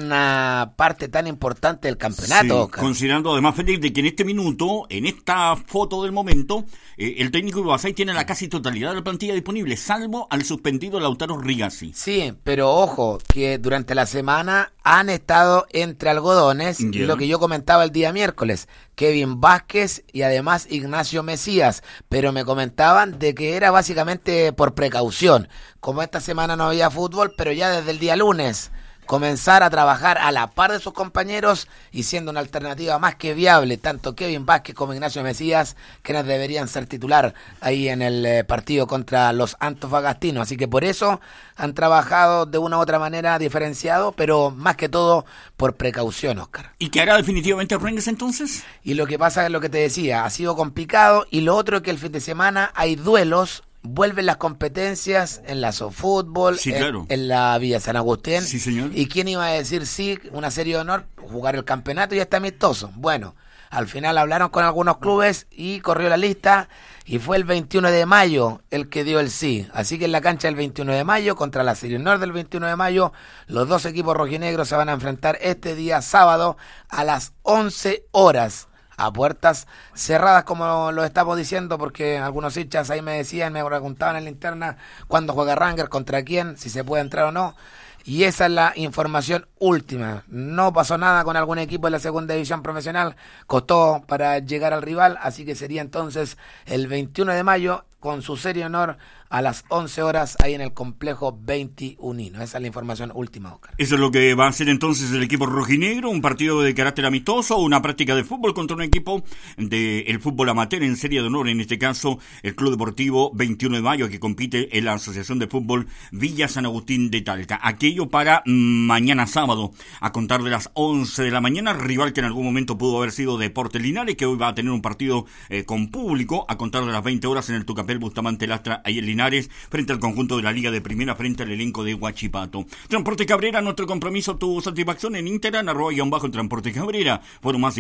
una parte tan importante del campeonato. Sí, considerando además, Félix, de que en este minuto, en esta foto del momento, el técnico Ibasay tiene la casi totalidad de la plantilla disponible, salvo al suspendido Lautaro Rigasi. Sí, pero ojo, que durante la semana han estado entre algodones, lo que yo comentaba el día miércoles, Kevin Vázquez y además Ignacio Mesías, pero me comentaban de que era básicamente por precaución, como esta semana no había fútbol, pero ya desde el día lunes comenzar a trabajar a la par de sus compañeros y siendo una alternativa más que viable, tanto Kevin Vázquez como Ignacio Mesías, quienes deberían ser titular ahí en el partido contra los antofagastinos. Así que por eso han trabajado de una u otra manera diferenciado, pero más que todo por precaución, Oscar. ¿Y qué hará definitivamente Rangers entonces? Y lo que pasa es lo que te decía, ha sido complicado, y lo otro es que el fin de semana hay duelos. Vuelven las competencias en la SoFútbol, sí, claro, en la Villa San Agustín. Sí, señor. ¿Y quién iba a decir sí, una serie de honor, jugar el campeonato y está amistoso? Bueno, al final hablaron con algunos clubes y corrió la lista y fue el 21 de mayo el que dio el sí. Así que en la cancha del 21 de mayo, contra la serie honor del 21 de mayo, los dos equipos rojinegros se van a enfrentar este día sábado a las 11 horas. A puertas cerradas, como lo estamos diciendo, porque algunos hinchas ahí me decían, me preguntaban en la interna cuándo juega Rangers, contra quién, si se puede entrar o no. Y esa es la información última. No pasó nada con algún equipo de la segunda división profesional, costó para llegar al rival, así que sería entonces el 21 de mayo con su serie honor a las 11 horas ahí en el complejo 21. Esa es la información última, Oscar. Eso es lo que va a hacer entonces el equipo rojinegro, un partido de carácter amistoso, una práctica de fútbol contra un equipo del fútbol amateur en serie de honor, en este caso el Club Deportivo 21 de mayo, que compite en la Asociación de Fútbol Villa San Agustín de Talca. Aquello para mañana sábado, a contar de las 11 de la mañana, rival que en algún momento pudo haber sido Deportes Linares, que hoy va a tener un partido con público, a contar de las 20 horas en el Tucapel Bustamante Lastra, ahí en Linares, frente al conjunto de la Liga de Primera, frente al elenco de Huachipato. Transporte Cabrera, nuestro compromiso, tu satisfacción en Instagram, @ Transporte Cabrera, foro más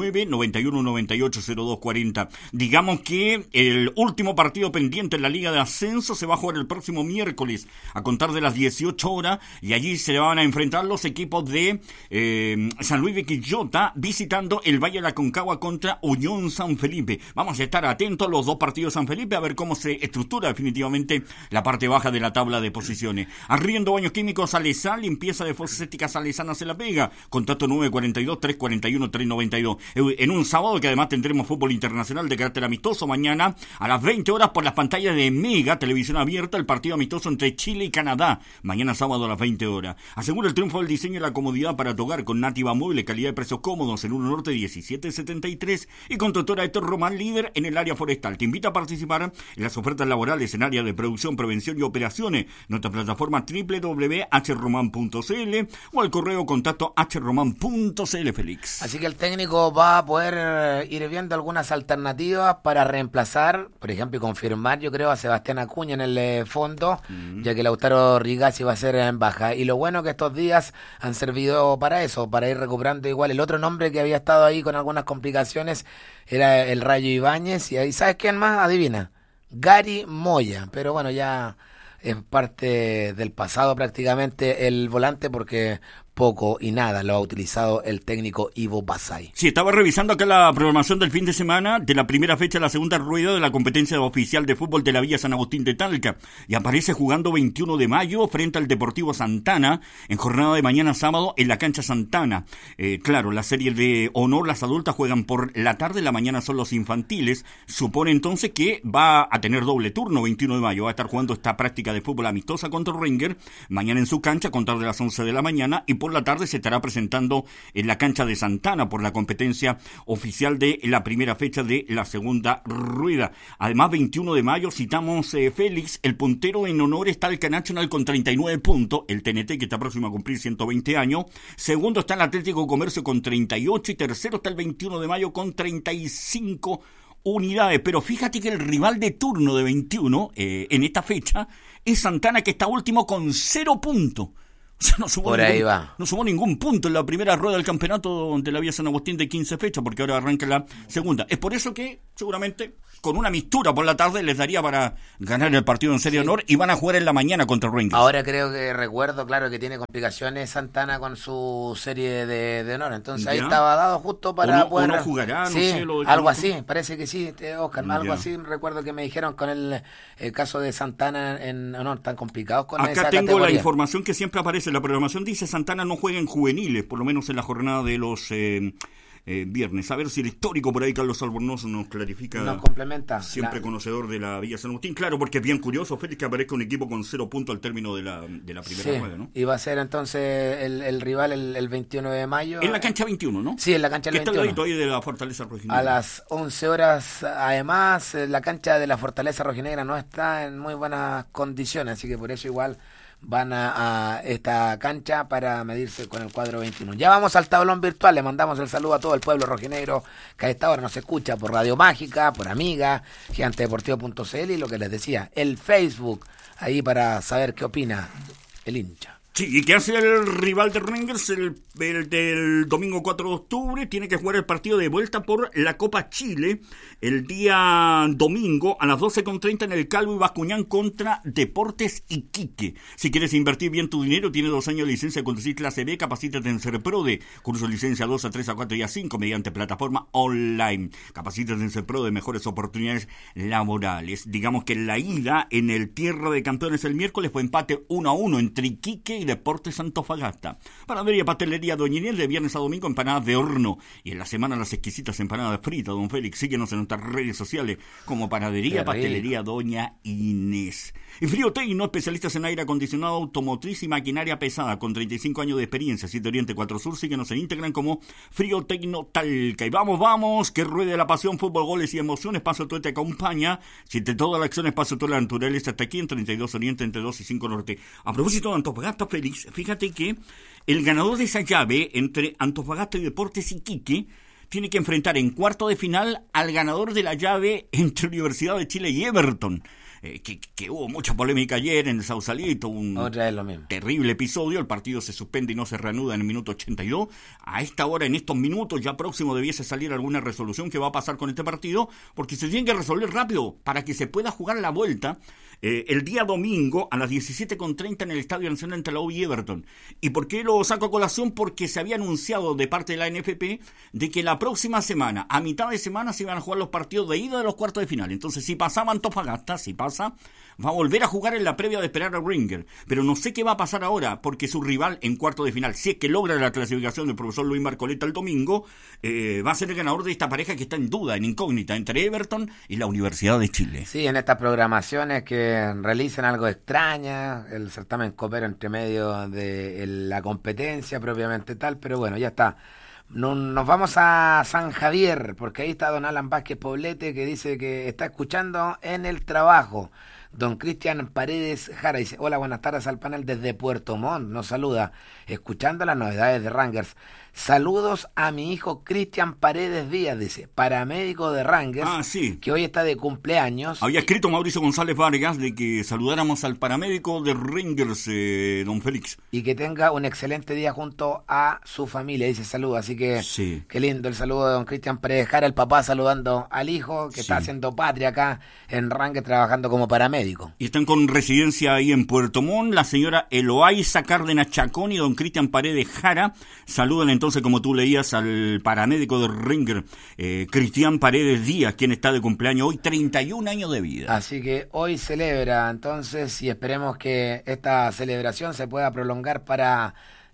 569-9198-0240. Digamos que el último partido pendiente en la Liga de Ascenso se va a jugar el próximo miércoles, a contar de las 18 horas, y allí se van a enfrentar los equipos de San Luis de Quillota, visitando el Valle de la Concagua contra Unión San Felipe. Vamos a estar atentos a los dos partidos San Felipe, a ver cómo se estructura definitivamente la parte baja de la tabla de posiciones. Arriendo Baños Químicos Salesal, limpieza de fosas sépticas Salesanas en La Vega, contacto 942-341-392. En un sábado que además tendremos fútbol internacional de carácter amistoso mañana a las 20 horas por las pantallas de Mega, televisión abierta, el partido amistoso entre Chile y Canadá, mañana sábado a las 20 horas. Asegura el triunfo del diseño y la comodidad para tu hogar con Nativa Mueble, calidad de precios cómodos en 1 Norte 1773 y con Doctora Héctor Román, líder en el área forestal. Te invita a participar en las ofertas laborales en área de producción, prevención y operaciones. Nuestra plataforma www.hroman.cl o al correo contacto hroman.cl, Félix. Así que el técnico va a poder ir viendo algunas alternativas para reemplazar, por ejemplo, y confirmar, yo creo, a Sebastián Acuña en el fondo, ya que Lautaro Rigasi va a ser en baja. Y lo bueno que estos días han servido para eso, para ir recuperando igual. El otro nombre que había estado ahí con algunas complicaciones era el Rayo Ibáñez, y ahí, ¿sabes quién más? Adivina. Gary Moya, pero bueno, ya es parte del pasado prácticamente el volante, porque poco y nada lo ha utilizado el técnico Ivo Basay. Sí, estaba revisando acá la programación del fin de semana de la primera fecha de la segunda rueda de la competencia oficial de fútbol de la Villa San Agustín de Talca, y aparece jugando 21 de mayo frente al Deportivo Santana en jornada de mañana sábado en la cancha Santana. Claro, la serie de honor, las adultas juegan por la tarde, la mañana son los infantiles. Supone entonces que va a tener doble turno 21 de mayo, va a estar jugando esta práctica de fútbol amistosa contra Rangers mañana en su cancha a contar de las 11 de la mañana, y por la tarde se estará presentando en la cancha de Santana por la competencia oficial de la primera fecha de la segunda rueda. Además, 21 de mayo citamos Félix, el puntero en honor está el Nacional con 39 puntos, el TNT que está próximo a cumplir 120 años, segundo está el Atlético Comercio con 38 y tercero está el 21 de mayo con 35 unidades. Pero fíjate que el rival de turno de 21 en esta fecha es Santana, que está último con 0 puntos. O sea, no sumó ningún punto en la primera rueda del campeonato de la Vía San Agustín de 15 fechas, porque ahora arranca la segunda. Es por eso que seguramente con una mistura por la tarde les daría para ganar el partido en serie honor, y van a jugar en la mañana contra Rangers. Ahora recuerdo, claro, que tiene complicaciones Santana con su serie de honor, entonces ahí estaba dado justo para poder... ¿O no jugará? Sí, no sé, algo así, parece que sí, Oscar, algo así recuerdo que me dijeron con el caso de Santana en honor, tan complicados con esa categoría. Acá tengo la información que siempre aparece. La programación dice: Santana no juega en juveniles, por lo menos en la jornada de los viernes. A ver si el histórico por ahí, Carlos Albornoz, nos clarifica. Nos complementa. Siempre conocedor de la Villa San Agustín. Claro, porque es bien curioso, Félix, que aparezca un equipo con 0 puntos al término de la primera rueda, ¿no? Y va a ser entonces el rival el 21 de mayo. En la cancha 21, ¿no? Sí, en la cancha 21. Que está ahí de la Fortaleza Rojinegra. A las 11 horas, además, la cancha de la Fortaleza Rojinegra no está en muy buenas condiciones, así que por eso igual van a esta cancha para medirse con el cuadro 21. Ya vamos al tablón virtual, le mandamos el saludo a todo el pueblo rojinegro que a esta hora nos escucha por Radio Mágica, por Amiga, gigantedeportivo.cl y lo que les decía, el Facebook, ahí para saber qué opina el hincha. Sí, ¿y qué hace el rival de Rangers? El del domingo 4 de octubre tiene que jugar el partido de vuelta por la Copa Chile el día domingo a las 12:30 en el Calvo y Bascuñán contra Deportes Iquique. Si quieres invertir bien tu dinero, tiene 2 años de licencia de conducir clase B, capacítate en Serprode, curso de licencia 2 a 3 a 4 y a 5 mediante plataforma online. Capacítate en Serprode, mejores oportunidades laborales. Digamos que la ida en el Tierra de Campeones el miércoles fue empate 1-1 entre Iquique y Deportes Antofagasta. Panadería Pastelería Doña Inés, de viernes a domingo empanadas de horno, y en la semana las exquisitas empanadas fritas. Don Félix, síguenos en nuestras redes sociales como Panadería Pastelería Doña Inés. Y Frío Tecno, especialistas en aire acondicionado automotriz y maquinaria pesada con 35 años de experiencia. 7 Oriente 4 Sur, síguenos en Instagram como Frío Tecno Talca. Y vamos, que ruede la pasión, fútbol, goles y emociones. Paso Todo te acompaña. Siente toda la acción, Paso Todo la naturaleza hasta aquí en 32 Oriente, entre 2 y 5 Norte. A propósito de Antofagasta, Félix, fíjate que el ganador de esa llave entre Antofagasta y Deportes Iquique tiene que enfrentar en cuarto de final al ganador de la llave entre Universidad de Chile y Everton. Que hubo mucha polémica ayer en el Sausalito, otra vez lo mismo. Terrible episodio. El partido se suspende y no se reanuda en el minuto 82. A esta hora, en estos minutos, ya próximo debiese salir alguna resolución que va a pasar con este partido, porque se tiene que resolver rápido para que se pueda jugar la vuelta el día domingo a las 17:30 en el Estadio Nacional entre la U y Everton. ¿Y por qué lo saco a colación? Porque se había anunciado de parte de la NFP de que la próxima semana, a mitad de semana, se iban a jugar los partidos de ida de los cuartos de final. Entonces, si pasaba Antofagasta, va a volver a jugar en la previa de esperar a Rangers. Pero no sé qué va a pasar ahora, porque su rival en cuarto de final, si es que logra la clasificación del profesor Luis Marcoleta el domingo, va a ser el ganador de esta pareja que está en duda, en incógnita, entre Everton y la Universidad de Chile. Sí, en estas programaciones que realicen algo extraña, el certamen copero entre medio de la competencia propiamente tal, pero bueno, ya está. Nos vamos a San Javier, porque ahí está don Alan Vázquez Poblete, que dice que está escuchando en el trabajo. Don Cristian Paredes Jara dice: hola, buenas tardes al panel desde Puerto Montt, nos saluda, escuchando las novedades de Rangers. Saludos a mi hijo Cristian Paredes Díaz, dice, paramédico de Rangers, sí, que hoy está de cumpleaños. Había escrito Mauricio González Vargas de que saludáramos al paramédico de Rangers, don Félix. Y que tenga un excelente día junto a su familia, dice saludo. Así que, sí, qué lindo el saludo de don Cristian Paredes Jara, el papá saludando al hijo, que está haciendo patria acá en Rangers, trabajando como paramédico. Y están con residencia ahí en Puerto Montt, la señora Eloísa Cárdenas Chacón y don Cristian Paredes Jara. Saludan entonces, como tú leías, al paramédico de Rangers, Cristian Paredes Díaz, quien está de cumpleaños hoy, 31 años de vida. Así que hoy celebra entonces, y esperemos que esta celebración se pueda prolongar para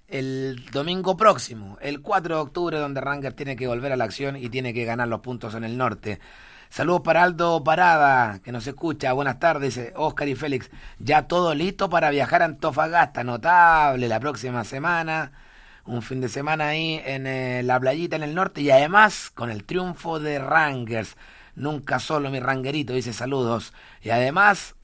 el domingo próximo, el 4 de octubre, donde Rangers tiene que volver a la acción y tiene que ganar los puntos en el norte. Saludos para Aldo Parada, que nos escucha. Buenas tardes, dice Oscar y Félix. Ya todo listo para viajar a Antofagasta. Notable la próxima semana. Un fin de semana ahí en la playita en el norte. Y además con el triunfo de Rangers. Nunca solo mi ranguerito, dice saludos. Y además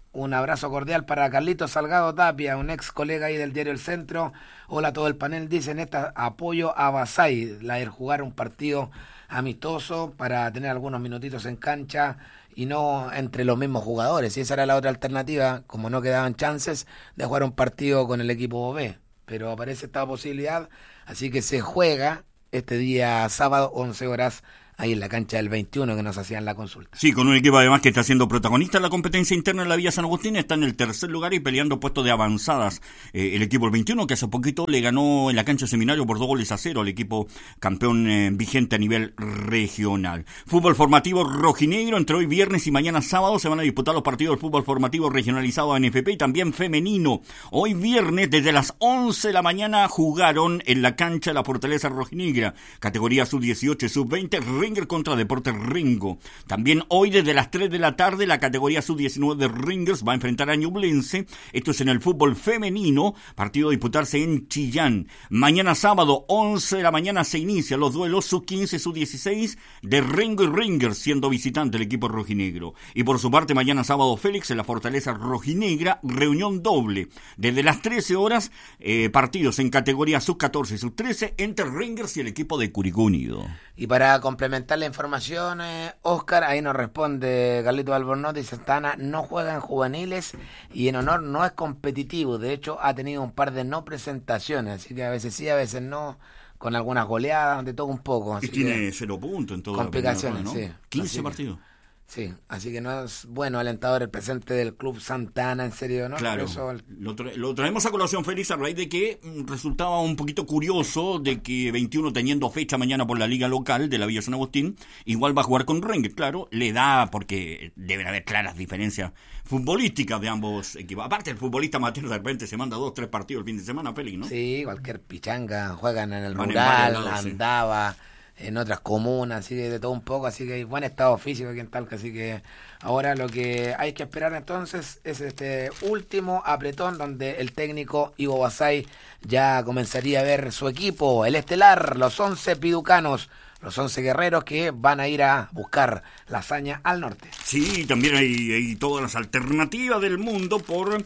Un abrazo cordial para Carlitos Salgado Tapia, un ex colega ahí del diario El Centro. Hola a todo el panel, dicen apoyo a Basay, la de jugar un partido amistoso para tener algunos minutitos en cancha y no entre los mismos jugadores. Y esa era la otra alternativa, como no quedaban chances de jugar un partido con el equipo B. Pero aparece esta posibilidad, así que se juega este día sábado, 11 horas, ahí en la cancha del 21 que nos hacían la consulta. Sí, con un equipo además que está siendo protagonista en la competencia interna en la Villa San Agustín, está en el tercer lugar y peleando puestos de avanzadas. El equipo del 21 que hace poquito le ganó en la cancha Seminario por 2-0 al equipo campeón vigente a nivel regional. Fútbol formativo rojinegro, entre hoy viernes y mañana sábado se van a disputar los partidos del fútbol formativo regionalizado a NFP y también femenino. Hoy viernes desde las 11 de la mañana jugaron en la cancha la Fortaleza Rojinegra, categoría sub-18 y sub-20, Ringer contra Deportes Ringo. También hoy desde las 3 de la tarde la categoría sub-19 de Ringers va a enfrentar a Ñublense. Esto es en el fútbol femenino, partido a disputarse en Chillán. Mañana sábado 11 de la mañana se inician los duelos sub-15 sub-16 de Ringo y Ringers, siendo visitante el equipo rojinegro. Y por su parte mañana sábado Félix en la Fortaleza Rojinegra, reunión doble desde las 13 horas, partidos en categoría sub-14 y sub-13 entre Ringers y el equipo de Curicó Unido. Y para complementar la información, Oscar, ahí nos responde Carlito Albornoz, dice Santana, no juega en juveniles y en honor no es competitivo, de hecho ha tenido un par de no presentaciones, así que a veces sí, a veces no, con algunas goleadas, de todo un poco. Así y tiene 0 puntos en todo. Complicaciones, ¿no? sí. 15 partidos. Sí, así que no es bueno alentador el presente del Club Santana, en serio, ¿no? Claro, eso... lo traemos a colación, Félix, a raíz de que resultaba un poquito curioso de que 21 teniendo fecha mañana por la liga local de la Villa San Agustín, igual va a jugar con Rengue, claro, le da, porque deben haber claras diferencias futbolísticas de ambos equipos. Aparte, el futbolista amateur de repente se manda 2-3 partidos el fin de semana, Félix, ¿no? Sí, cualquier pichanga, juegan en el rural, Andaba... Sí. En otras comunas, así que de todo un poco, así que hay buen estado físico aquí en Talca, así que ahora lo que hay que esperar entonces es este último apretón donde el técnico Ivo Basay ya comenzaría a ver su equipo, el estelar, los 11 piducanos, los 11 guerreros que van a ir a buscar la hazaña al norte. Sí, también hay todas las alternativas del mundo por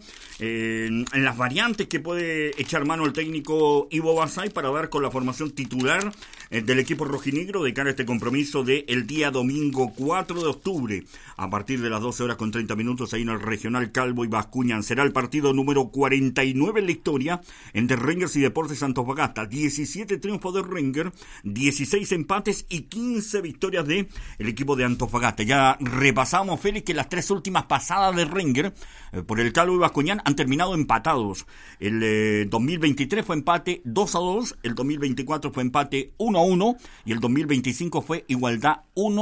en las variantes que puede echar mano el técnico Ivo Basay para dar con la formación titular del equipo rojinegro de cara a este compromiso del día domingo 4 de octubre. A partir de las 12 horas con 30 minutos ahí en el Regional Calvo y Bascuñán será el partido número 49 en la historia entre Rangers y Deportes Antofagasta. 17 triunfos de Rangers, 16 empates y 15 victorias de el equipo de Antofagasta. Ya repasamos, Félix, que las 3 últimas pasadas de Rangers por el Calvo y Bascuñán han terminado empatados. El 2023 fue empate 2-2, el 2024 fue empate 1-1 y el 2025 fue igualdad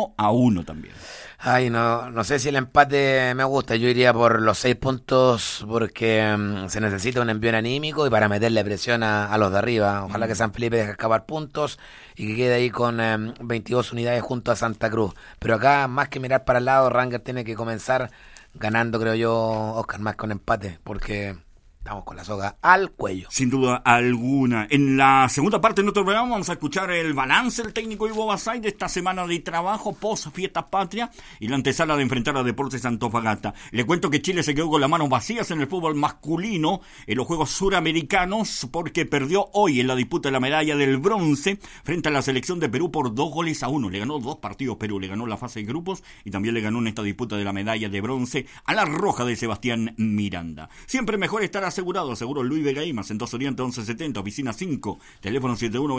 1-1 también. Ay, no sé si el empate me gusta, yo iría por los 6 puntos porque se necesita un envío anímico y para meterle presión a los de arriba. Ojalá que San Felipe deje escapar puntos y que quede ahí con 22 unidades junto a Santa Cruz. Pero acá, más que mirar para el lado, Rangers tiene que comenzar ganando, creo yo, Oscar, más con empate, porque estamos con la soga al cuello. Sin duda alguna. En la segunda parte de nuestro programa vamos a escuchar el balance del técnico Ivo Basay de esta semana de trabajo post fiestas patrias y la antesala de enfrentar a Deportes Antofagasta. Le cuento que Chile se quedó con las manos vacías en el fútbol masculino en los Juegos Suramericanos porque perdió hoy en la disputa de la medalla del bronce frente a la selección de Perú por 2-1. Le ganó 2 partidos Perú, le ganó la fase de grupos y también le ganó en esta disputa de la medalla de bronce a la roja de Sebastián Miranda. Siempre mejor estar asegurado, seguro Luis Vega Imas, en 2 Oriente 1170, oficina 5, teléfono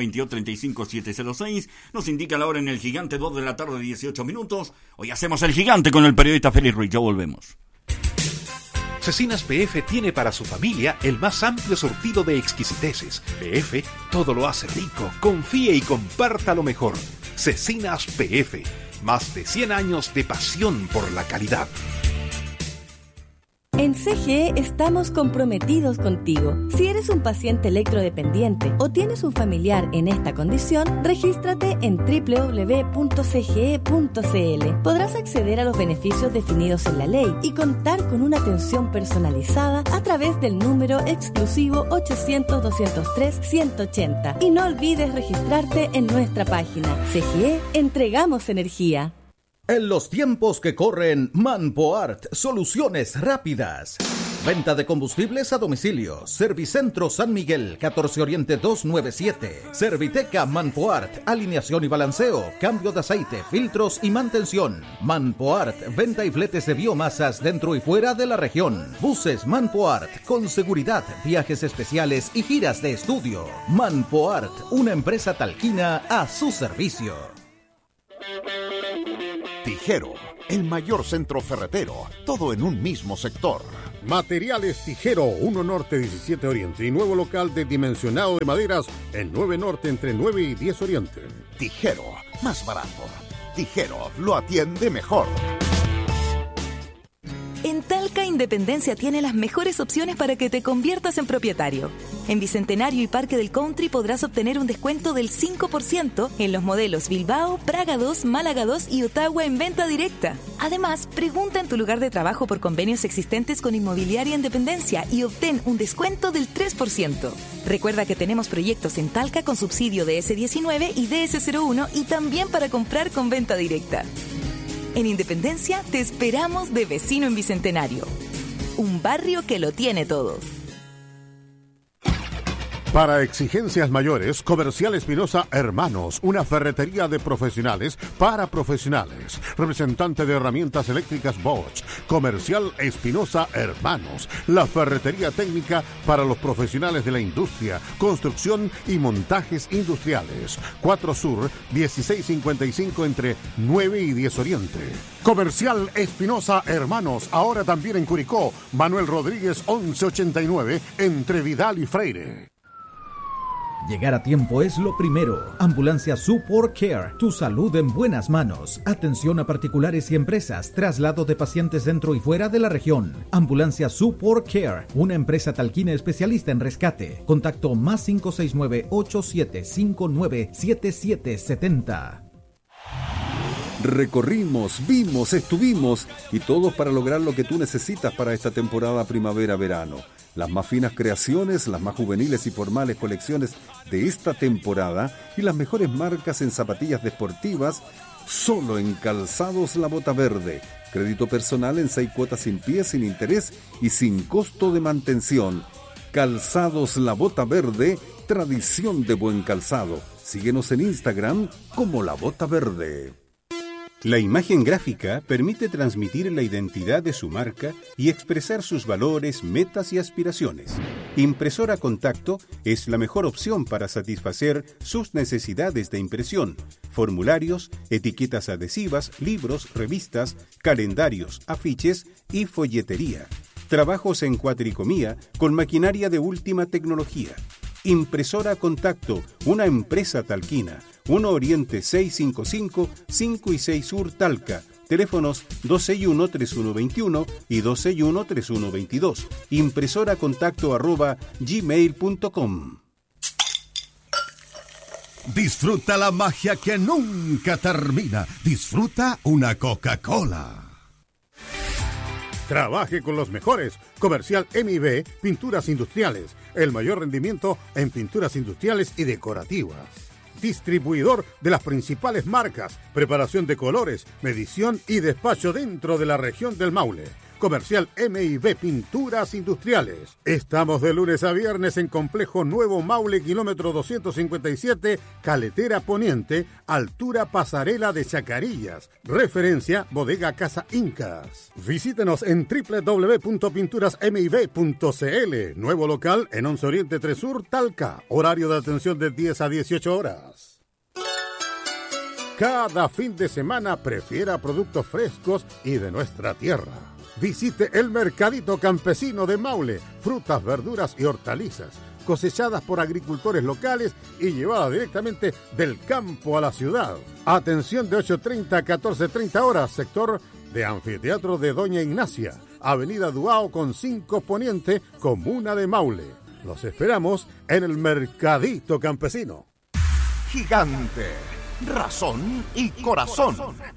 7122-35706. Nos indica la hora en el Gigante, 2 de la tarde, 18 minutos. Hoy hacemos el Gigante con el periodista Félix Ruiz. Ya volvemos. Cecinas PF tiene para su familia el más amplio surtido de exquisiteces. PF todo lo hace rico. Confíe y comparta lo mejor. Cecinas PF, más de 100 años de pasión por la calidad. En CGE estamos comprometidos contigo. Si eres un paciente electrodependiente o tienes un familiar en esta condición, regístrate en www.cge.cl. Podrás acceder a los beneficios definidos en la ley y contar con una atención personalizada a través del número exclusivo 800-203-180. Y no olvides registrarte en nuestra página. CGE, entregamos energía. En los tiempos que corren, Manpoart, soluciones rápidas. Venta de combustibles a domicilio. Servicentro San Miguel, 14 Oriente 297. Serviteca Manpoart, alineación y balanceo, cambio de aceite, filtros y mantención. Manpoart, venta y fletes de biomasas dentro y fuera de la región. Buses Manpoart, con seguridad, viajes especiales y giras de estudio. Manpoart, una empresa talquina a su servicio. Tijero, el mayor centro ferretero, todo en un mismo sector. Materiales Tijero, 1 Norte 17 Oriente y nuevo local de dimensionado de maderas en 9 Norte entre 9 y 10 Oriente. Tijero, más barato. Tijero, lo atiende mejor. En Talca Independencia tiene las mejores opciones para que te conviertas en propietario. En Bicentenario y Parque del Country podrás obtener un descuento del 5% en los modelos Bilbao, Praga 2, Málaga 2 y Ottawa en venta directa. Además, pregunta en tu lugar de trabajo por convenios existentes con Inmobiliaria Independencia y obtén un descuento del 3%. Recuerda que tenemos proyectos en Talca con subsidio de DS19 y DS01 y también para comprar con venta directa. En Independencia te esperamos de vecino en Bicentenario. Un barrio que lo tiene todo. Para exigencias mayores, Comercial Espinosa Hermanos, una ferretería de profesionales para profesionales. Representante de herramientas eléctricas Bosch. Comercial Espinosa Hermanos, la ferretería técnica para los profesionales de la industria, construcción y montajes industriales. 4 Sur, 1655 entre 9 y 10 Oriente. Comercial Espinosa Hermanos, ahora también en Curicó. Manuel Rodríguez 1189 entre Vidal y Freire. Llegar a tiempo es lo primero. Ambulancia Support Care, tu salud en buenas manos. Atención a particulares y empresas, traslado de pacientes dentro y fuera de la región. Ambulancia Support Care, una empresa talquina especialista en rescate. Contacto más 569-8759-7770. Recorrimos, vimos, estuvimos y todos para lograr lo que tú necesitas para esta temporada primavera-verano. Las más finas creaciones, las más juveniles y formales colecciones de esta temporada y las mejores marcas en zapatillas deportivas, solo en Calzados La Bota Verde. Crédito personal en 6 cuotas sin pie, sin interés y sin costo de mantención. Calzados La Bota Verde, tradición de buen calzado. Síguenos en Instagram como La Bota Verde. La imagen gráfica permite transmitir la identidad de su marca y expresar sus valores, metas y aspiraciones. Impresora Contacto es la mejor opción para satisfacer sus necesidades de impresión, formularios, etiquetas adhesivas, libros, revistas, calendarios, afiches y folletería. Trabajos en cuatricomía con maquinaria de última tecnología. Impresora Contacto, una empresa talquina. 1 Oriente 655, 5 y 6 Sur Talca. Teléfonos 261-3121 y 261-3122. impresoracontacto@gmail.com. Disfruta la magia que nunca termina. Disfruta una Coca-Cola. Trabaje con los mejores. Comercial MIB, Pinturas Industriales. El mayor rendimiento en pinturas industriales y decorativas. Distribuidor de las principales marcas, preparación de colores, medición y despacho dentro de la región del Maule. Comercial MIB Pinturas Industriales. Estamos de lunes a viernes en Complejo Nuevo Maule, kilómetro 257, Caletera Poniente, altura Pasarela de Chacarillas. Referencia Bodega Casa Incas. Visítenos en www.pinturasmib.cl. Nuevo local en 11 Oriente 3 Sur, Talca. Horario de atención de 10 a 18 horas. Cada fin de semana prefiera productos frescos y de nuestra tierra. Visite el Mercadito Campesino de Maule. Frutas, verduras y hortalizas cosechadas por agricultores locales y llevadas directamente del campo a la ciudad. Atención de 8:30 a 14:30 horas, sector de Anfiteatro de Doña Ignacia, Avenida Duao con 5 Poniente, Comuna de Maule. Los esperamos en el Mercadito Campesino. Gigante, razón y corazón.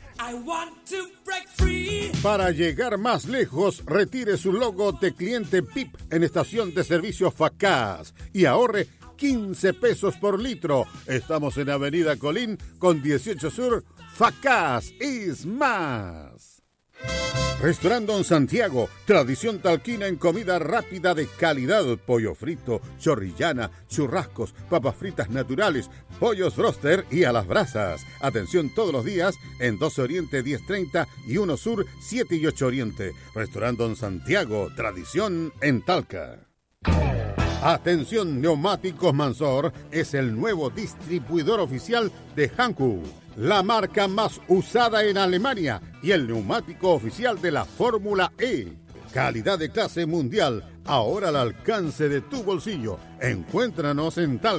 Para llegar más lejos, retire su logo de cliente PIP en estación de servicio Facaz y ahorre 15 pesos por litro. Estamos en Avenida Colín con 18 Sur, Facaz is más. Restaurante Don Santiago, tradición talquina en comida rápida de calidad, pollo frito, chorrillana, churrascos, papas fritas naturales, pollos broster y a las brasas. Atención todos los días en 12 Oriente 1030 y 1 Sur 7 y 8 Oriente. Restaurante Don Santiago, tradición en Talca. Atención, Neumáticos Mansor es el nuevo distribuidor oficial de Hankook, la marca más usada en Alemania y el neumático oficial de la Fórmula E. Calidad de clase mundial, ahora al alcance de tu bolsillo. Encuéntranos en Talca.